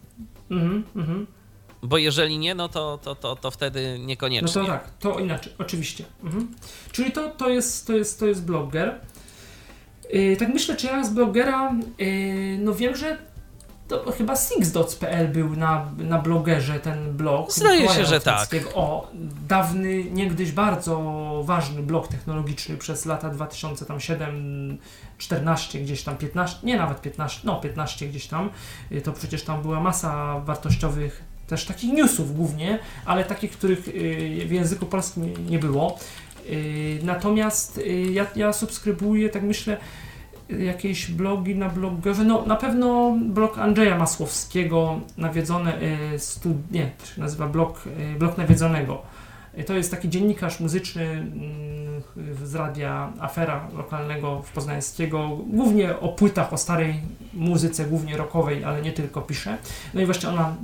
Bo jeżeli nie, to wtedy niekoniecznie. No to tak, to inaczej, oczywiście. Czyli to jest blogger. Tak myślę, czy ja z bloggera, wiem, że to chyba Sixdots.pl był na blogerze ten blog. Zdaje Mikołaja się, że tak. Otwockiego. O, dawny, niegdyś bardzo ważny blog technologiczny przez lata 2007, 14 gdzieś tam, 15, nie nawet 15, no 15 gdzieś tam. To przecież tam była masa wartościowych, też takich newsów głównie, ale takich, których w języku polskim nie było. Natomiast ja subskrybuję, tak myślę, jakieś blogi na blogerze, no na pewno blog Andrzeja Masłowskiego, nawiedzone nie, to się nazywa blog nawiedzonego. To jest taki dziennikarz muzyczny z radia Afera lokalnego w Poznańskiego, głównie o płytach, o starej muzyce, głównie rockowej, ale nie tylko pisze. No i właśnie ona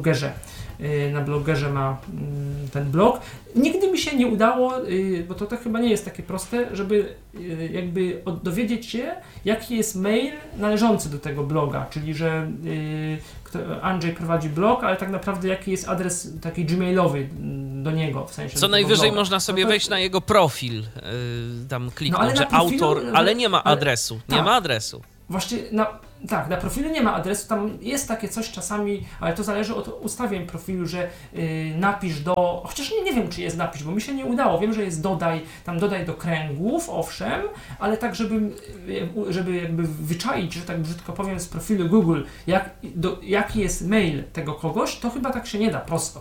na blogerze ma ten blog. Nigdy mi się nie udało, bo to chyba nie jest takie proste, żeby jakby dowiedzieć się, jaki jest mail należący do tego bloga, czyli że Andrzej prowadzi blog, ale tak naprawdę jaki jest adres taki gmailowy do niego, w sensie Co najwyżej można sobie wejść na jego profil, tam kliknąć, że autor, ale nie ma adresu, nie ma adresu. Właśnie, na profilu nie ma adresu, tam jest takie coś czasami, ale to zależy od ustawień profilu, że napisz chociaż nie wiem, czy jest napisz, bo mi się nie udało, wiem, że jest dodaj do kręgów, owszem, ale tak, żeby jakby wyczaić, że tak brzydko powiem, z profilu Google, jaki jest mail tego kogoś, to chyba tak się nie da prosto.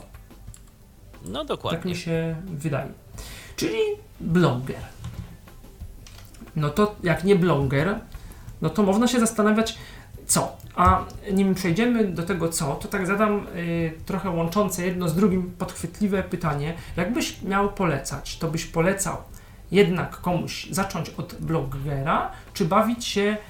No dokładnie. Tak mi się wydaje. Czyli bloger. No to jak nie bloger, no to można się zastanawiać, co. A nim przejdziemy do tego co, to tak zadam trochę łączące jedno z drugim podchwytliwe pytanie. Jakbyś miał polecać, to byś polecał jednak komuś zacząć od blogera, czy bawić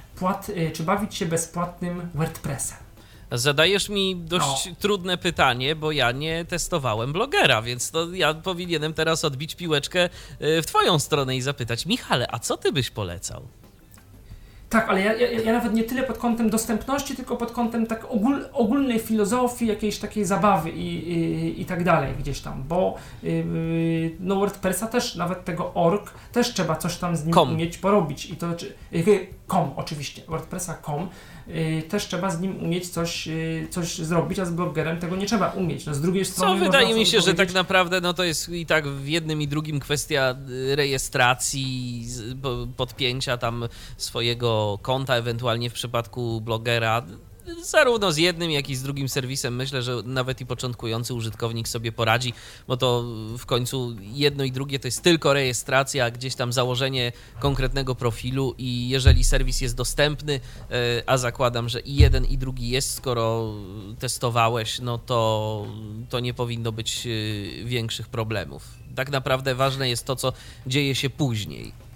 się bezpłatnym WordPressem? Zadajesz mi dość trudne pytanie, bo ja nie testowałem blogera, więc to ja powinienem teraz odbić piłeczkę w twoją stronę i zapytać: Michale, a co ty byś polecał? Tak, ale ja nawet nie tyle pod kątem dostępności, tylko pod kątem tak ogólnej filozofii, jakiejś takiej zabawy i tak dalej gdzieś tam, bo no WordPressa też, nawet tego org, też trzeba coś tam z nim umieć porobić i to, oczywiście, WordPressa.com też trzeba z nim umieć coś zrobić, a z blogerem tego nie trzeba umieć. No z drugiej strony wydaje mi się, że tak naprawdę no to jest i tak w jednym i drugim kwestia rejestracji, podpięcia tam swojego konta, ewentualnie w przypadku blogera. Zarówno z jednym, jak i z drugim serwisem myślę, że nawet i początkujący użytkownik sobie poradzi, bo to w końcu jedno i drugie to jest tylko rejestracja, gdzieś tam założenie konkretnego profilu i jeżeli serwis jest dostępny, a zakładam, że i jeden i drugi jest, skoro testowałeś, no to nie powinno być większych problemów. Tak naprawdę ważne jest to, co dzieje się później.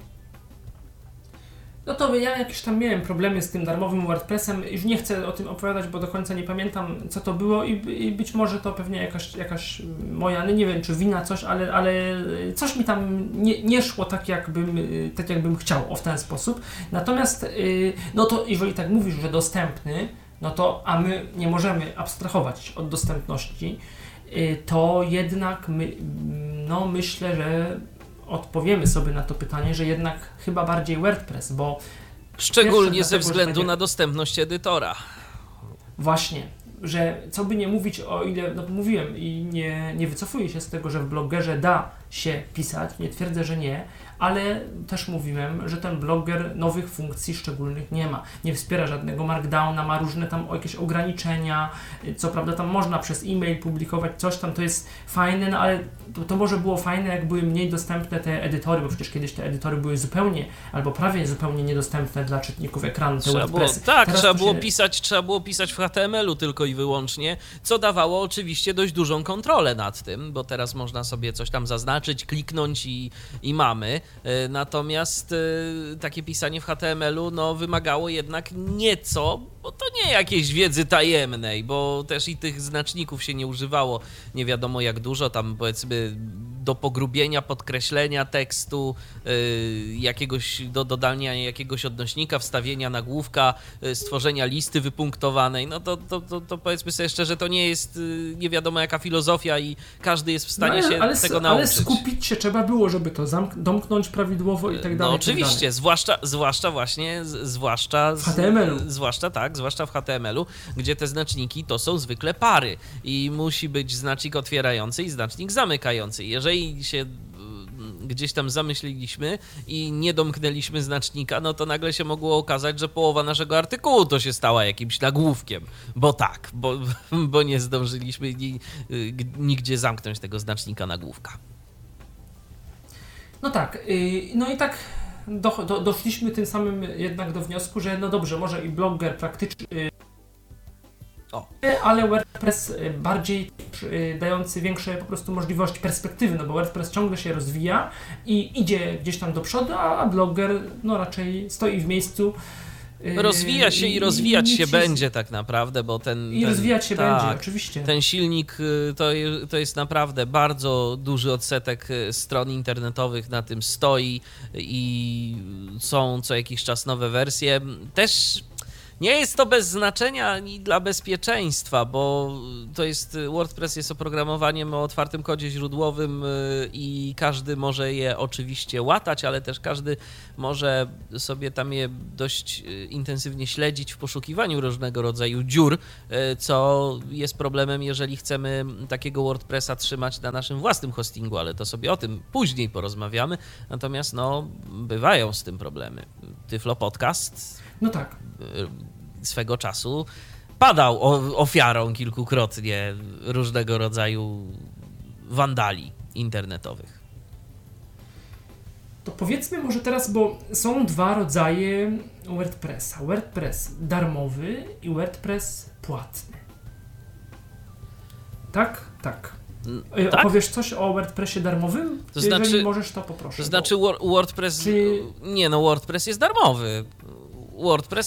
No to ja jakieś tam miałem problemy z tym darmowym WordPressem, już nie chcę o tym opowiadać, bo do końca nie pamiętam, co to było i być może to pewnie jakaś moja, no nie wiem, czy wina, coś, ale coś mi tam nie szło tak jakbym chciał, w ten sposób. Natomiast, no to jeżeli tak mówisz, że dostępny, no to, a my nie możemy abstrahować od dostępności, to jednak myślę, że odpowiemy sobie na to pytanie, że jednak chyba bardziej WordPress, bo... Szczególnie ze względu na dostępność edytora. Właśnie, że co by nie mówić, o ile, mówiłem i nie wycofuję się z tego, że w blogerze da się pisać, nie twierdzę, że nie, ale też mówiłem, że ten bloger nowych funkcji szczególnych nie ma. Nie wspiera żadnego markdowna, ma różne tam jakieś ograniczenia, co prawda tam można przez e-mail publikować coś tam, to jest fajne, no ale to może było fajne, jak były mniej dostępne te edytory, bo przecież kiedyś te edytory były zupełnie, albo prawie zupełnie niedostępne dla czytników ekranu, te WordPressy. Trzeba było pisać w HTML-u tylko i wyłącznie, co dawało oczywiście dość dużą kontrolę nad tym, bo teraz można sobie coś tam zaznaczyć, kliknąć i mamy. Natomiast takie pisanie w HTML-u wymagało jednak nieco, bo to nie jakiejś wiedzy tajemnej, bo też i tych znaczników się nie używało nie wiadomo jak dużo, tam powiedzmy do pogrubienia, podkreślenia tekstu, jakiegoś dodania jakiegoś odnośnika, wstawienia nagłówka, stworzenia listy wypunktowanej, no to powiedzmy sobie szczerze, to nie jest nie wiadomo jaka filozofia i każdy jest w stanie się tego nauczyć. Ale skupić się trzeba było, żeby to domknąć prawidłowo i tak dalej. No oczywiście, zwłaszcza w HTML-u. Zwłaszcza w HTML-u, gdzie te znaczniki to są zwykle pary i musi być znacznik otwierający i znacznik zamykający. Jeżeli się gdzieś tam zamyśliliśmy i nie domknęliśmy znacznika, no to nagle się mogło okazać, że połowa naszego artykułu to się stała jakimś nagłówkiem, bo nie zdążyliśmy nigdzie zamknąć tego znacznika nagłówka. No tak, no i tak doszliśmy tym samym jednak do wniosku, że no dobrze, może i Blogger praktycznie, ale WordPress bardziej dający większe po prostu możliwości, perspektywy, no bo WordPress ciągle się rozwija i idzie gdzieś tam do przodu, a Blogger no raczej stoi w miejscu. Rozwija się i rozwijać się będzie tak naprawdę, bo rozwijać się będzie, oczywiście. Ten silnik to jest naprawdę bardzo duży odsetek stron internetowych na tym stoi i są co jakiś czas nowe wersje. Też nie jest to bez znaczenia ani dla bezpieczeństwa, bo WordPress jest oprogramowaniem o otwartym kodzie źródłowym i każdy może je oczywiście łatać, ale też każdy może sobie tam je dość intensywnie śledzić w poszukiwaniu różnego rodzaju dziur, co jest problemem, jeżeli chcemy takiego WordPressa trzymać na naszym własnym hostingu, ale to sobie o tym później porozmawiamy. Natomiast bywają z tym problemy. Tyflo Podcast. No tak. Swego czasu padał ofiarą kilkukrotnie różnego rodzaju wandali internetowych. To powiedzmy może teraz, bo są dwa rodzaje WordPressa. WordPress darmowy i WordPress płatny. Tak? Tak. Tak? Opowiesz coś o WordPressie darmowym? To znaczy, jeżeli możesz, to poproszę. To znaczy WordPress... Nie, WordPress jest darmowy. WordPress...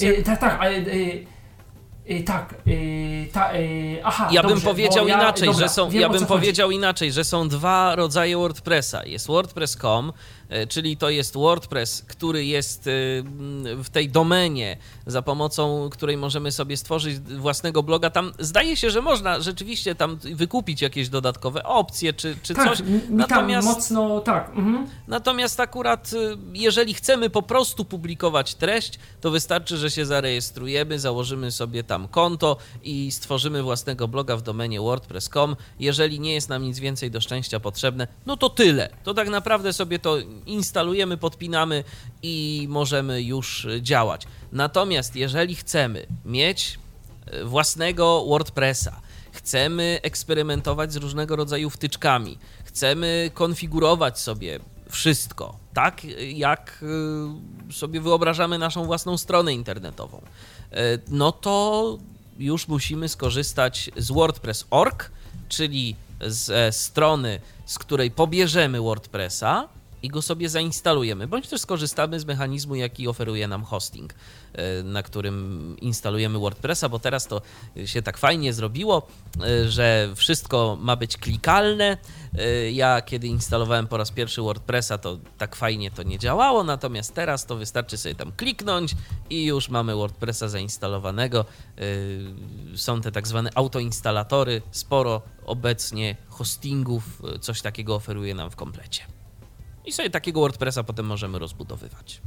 Ja bym powiedział inaczej, że są dwa rodzaje WordPressa. Jest WordPress.com, czyli to jest WordPress, który jest w tej domenie, za pomocą której możemy sobie stworzyć własnego bloga. Tam zdaje się, że można rzeczywiście tam wykupić jakieś dodatkowe opcje czy coś. Natomiast mocno tak. Mhm. Natomiast akurat jeżeli chcemy po prostu publikować treść, to wystarczy, że się zarejestrujemy, założymy sobie tam konto i stworzymy własnego bloga w domenie wordpress.com. Jeżeli nie jest nam nic więcej do szczęścia potrzebne, no to tyle. To tak naprawdę sobie to instalujemy, podpinamy i możemy już działać. Natomiast jeżeli chcemy mieć własnego WordPressa, chcemy eksperymentować z różnego rodzaju wtyczkami, chcemy konfigurować sobie wszystko, tak jak sobie wyobrażamy naszą własną stronę internetową, no to już musimy skorzystać z WordPress.org, czyli ze strony, z której pobierzemy WordPressa i go sobie zainstalujemy, bądź też skorzystamy z mechanizmu, jaki oferuje nam hosting, na którym instalujemy WordPressa, bo teraz to się tak fajnie zrobiło, że wszystko ma być klikalne. Ja kiedy instalowałem po raz pierwszy WordPressa, to tak fajnie to nie działało, natomiast teraz to wystarczy sobie tam kliknąć i już mamy WordPressa zainstalowanego. Są te tak zwane autoinstalatory, sporo obecnie hostingów coś takiego oferuje nam w komplecie. I sobie takiego WordPressa potem możemy rozbudowywać.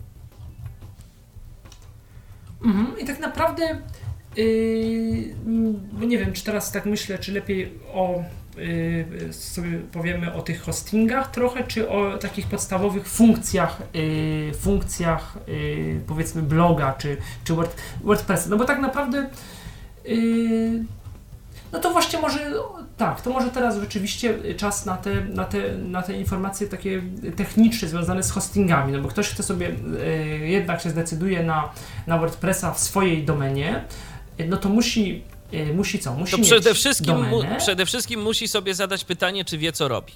I tak naprawdę nie wiem, czy teraz tak myślę, czy lepiej sobie powiemy o tych hostingach trochę, czy o takich podstawowych funkcjach powiedzmy bloga, czy WordPressa. No bo tak naprawdę no to właśnie może tak, to może teraz rzeczywiście czas na te informacje takie techniczne związane z hostingami, no bo ktoś chce sobie jednak się zdecyduje na WordPressa w swojej domenie, no to musi co? Musi to przede wszystkim musi sobie zadać pytanie, czy wie, co robi.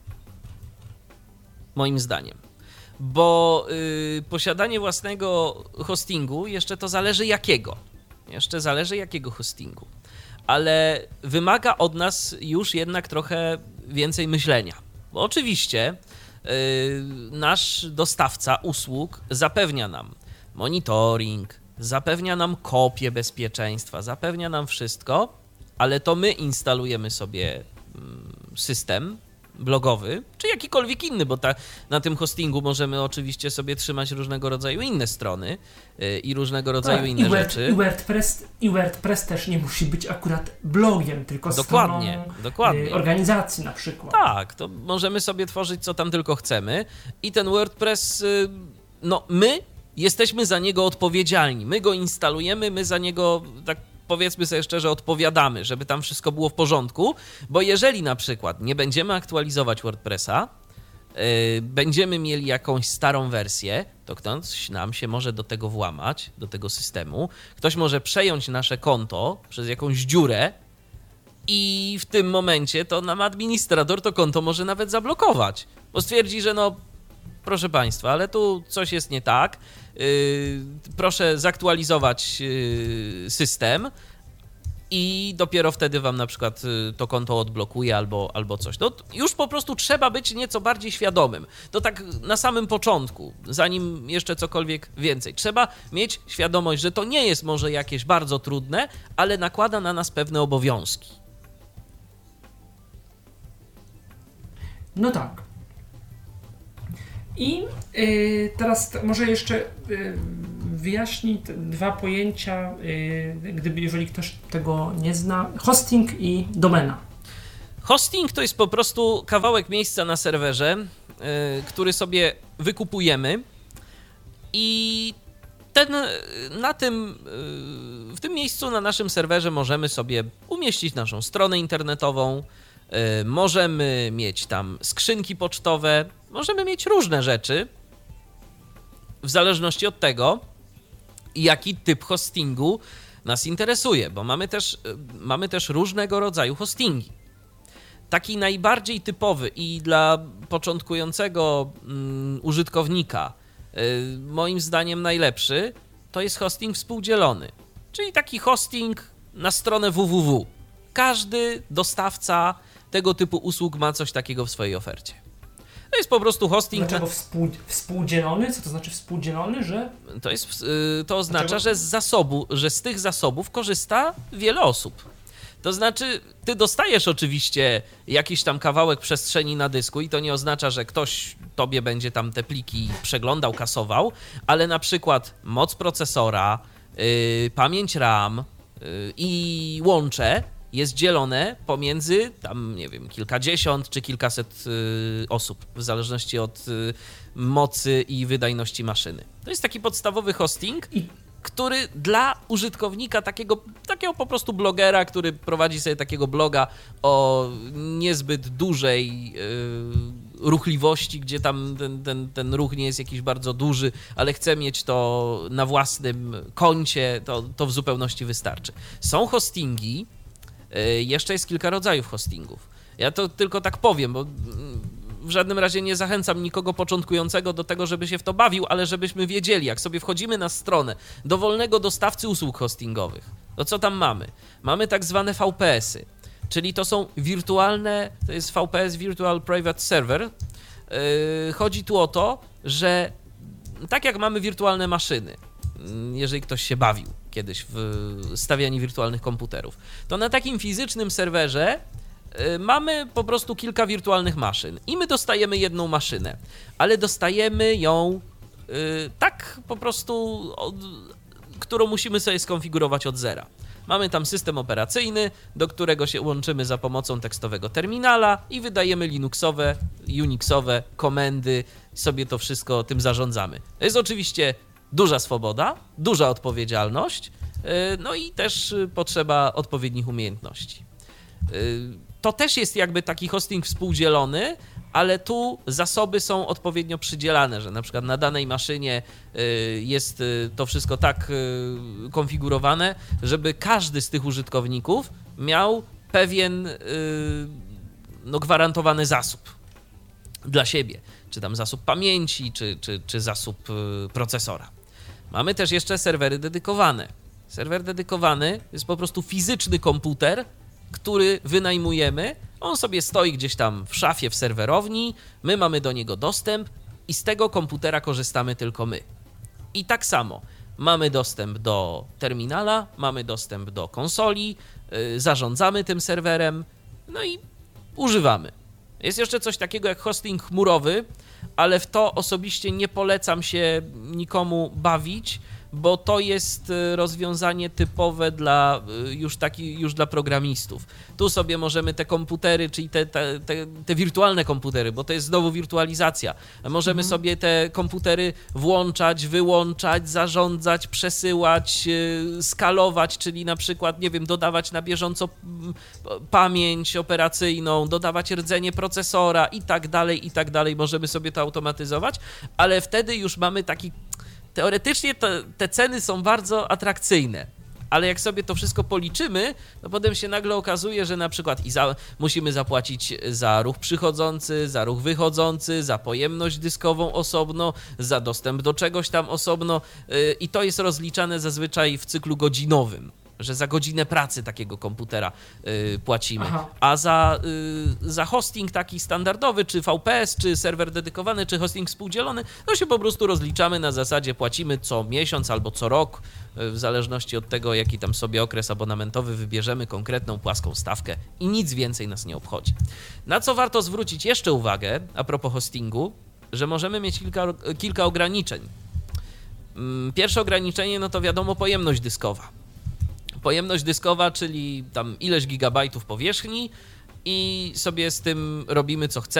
Moim zdaniem. Bo posiadanie własnego hostingu jeszcze to zależy jakiego. Jeszcze zależy jakiego hostingu. Ale wymaga od nas już jednak trochę więcej myślenia, Bo oczywiście nasz dostawca usług zapewnia nam monitoring, zapewnia nam kopię bezpieczeństwa, zapewnia nam wszystko, ale to my instalujemy sobie system blogowy, czy jakikolwiek inny, bo na tym hostingu możemy oczywiście sobie trzymać różnego rodzaju inne strony i różnego rodzaju inne rzeczy. I WordPress też nie musi być akurat blogiem, tylko dokładnie. Organizacji na przykład. Tak, to możemy sobie tworzyć co tam tylko chcemy i ten WordPress, no my jesteśmy za niego odpowiedzialni, my go instalujemy, my za niego, tak powiedzmy sobie szczerze, odpowiadamy, żeby tam wszystko było w porządku, bo jeżeli na przykład nie będziemy aktualizować WordPressa, będziemy mieli jakąś starą wersję, to ktoś nam się może do tego włamać, do tego systemu, ktoś może przejąć nasze konto przez jakąś dziurę i w tym momencie to nam administrator to konto może nawet zablokować, bo stwierdzi, że no proszę Państwa, ale tu coś jest nie tak, proszę zaktualizować system i dopiero wtedy wam na przykład to konto odblokuje albo coś. No już po prostu trzeba być nieco bardziej świadomym. To tak na samym początku, zanim jeszcze cokolwiek więcej. Trzeba mieć świadomość, że to nie jest może jakieś bardzo trudne, ale nakłada na nas pewne obowiązki. No tak. I teraz może jeszcze wyjaśnić dwa pojęcia, jeżeli ktoś tego nie zna. Hosting i domena. Hosting to jest po prostu kawałek miejsca na serwerze, który sobie wykupujemy i w tym miejscu na naszym serwerze możemy sobie umieścić naszą stronę internetową, możemy mieć tam skrzynki pocztowe, możemy mieć różne rzeczy w zależności od tego, jaki typ hostingu nas interesuje, bo mamy też różnego rodzaju hostingi. Taki najbardziej typowy i dla początkującego użytkownika, moim zdaniem najlepszy, to jest hosting współdzielony, czyli taki hosting na stronę www. Każdy dostawca tego typu usług ma coś takiego w swojej ofercie. To jest po prostu hosting... Dlaczego współdzielony? Co to znaczy współdzielony, że... To oznacza, że z tych zasobów korzysta wiele osób. To znaczy, ty dostajesz oczywiście jakiś tam kawałek przestrzeni na dysku i to nie oznacza, że ktoś tobie będzie tam te pliki przeglądał, kasował, ale na przykład moc procesora, pamięć RAM i łącze jest dzielone pomiędzy tam, nie wiem, kilkadziesiąt czy kilkaset osób, w zależności od mocy i wydajności maszyny. To jest taki podstawowy hosting, który dla użytkownika, takiego po prostu blogera, który prowadzi sobie takiego bloga o niezbyt dużej ruchliwości, gdzie tam ten ruch nie jest jakiś bardzo duży, ale chce mieć to na własnym koncie, to w zupełności wystarczy. Są hostingi, jeszcze jest kilka rodzajów hostingów. Ja to tylko tak powiem, bo w żadnym razie nie zachęcam nikogo początkującego do tego, żeby się w to bawił, ale żebyśmy wiedzieli, jak sobie wchodzimy na stronę dowolnego dostawcy usług hostingowych, to co tam mamy? Mamy tak zwane VPS-y, czyli to są to jest VPS Virtual Private Server. Chodzi tu o to, że tak jak mamy wirtualne maszyny, jeżeli ktoś się bawił kiedyś w stawianie wirtualnych komputerów, to na takim fizycznym serwerze mamy po prostu kilka wirtualnych maszyn i my dostajemy jedną maszynę, ale dostajemy ją tak po prostu, którą musimy sobie skonfigurować od zera. Mamy tam system operacyjny, do którego się łączymy za pomocą tekstowego terminala i wydajemy linuxowe, unixowe komendy, sobie to wszystko tym zarządzamy. To jest oczywiście duża swoboda, duża odpowiedzialność, no i też potrzeba odpowiednich umiejętności. To też jest jakby taki hosting współdzielony, ale tu zasoby są odpowiednio przydzielane, że na przykład na danej maszynie jest to wszystko tak konfigurowane, żeby każdy z tych użytkowników miał pewien gwarantowany zasób dla siebie, czy tam zasób pamięci, czy zasób procesora. Mamy też jeszcze serwery dedykowane. Serwer dedykowany jest po prostu fizyczny komputer, który wynajmujemy. On sobie stoi gdzieś tam w szafie w serwerowni, my mamy do niego dostęp i z tego komputera korzystamy tylko my. I tak samo mamy dostęp do terminala, mamy dostęp do konsoli, zarządzamy tym serwerem, no i używamy. Jest jeszcze coś takiego jak hosting chmurowy, ale w to osobiście nie polecam się nikomu bawić, bo to jest rozwiązanie typowe dla już dla programistów. Tu sobie możemy te komputery, czyli te wirtualne komputery, bo to jest znowu wirtualizacja. Możemy sobie te komputery włączać, wyłączać, zarządzać, przesyłać, skalować, czyli na przykład, nie wiem, dodawać na bieżąco pamięć operacyjną, dodawać rdzenie procesora i tak dalej. Możemy sobie to automatyzować, ale wtedy już mamy taki... Teoretycznie te ceny są bardzo atrakcyjne, ale jak sobie to wszystko policzymy, to potem się nagle okazuje, że na przykład musimy zapłacić za ruch przychodzący, za ruch wychodzący, za pojemność dyskową osobno, za dostęp do czegoś tam osobno i to jest rozliczane zazwyczaj w cyklu godzinowym, że za godzinę pracy takiego komputera płacimy. Aha. A za hosting taki standardowy, czy VPS, czy serwer dedykowany, czy hosting współdzielony, to się po prostu rozliczamy na zasadzie płacimy co miesiąc albo co rok, w zależności od tego, jaki tam sobie okres abonamentowy wybierzemy, konkretną płaską stawkę i nic więcej nas nie obchodzi. Na co warto zwrócić jeszcze uwagę, a propos hostingu, że możemy mieć kilka ograniczeń. Pierwsze ograniczenie, no to wiadomo, pojemność dyskowa. Pojemność dyskowa, czyli tam ileś gigabajtów powierzchni i sobie z tym robimy co chcemy.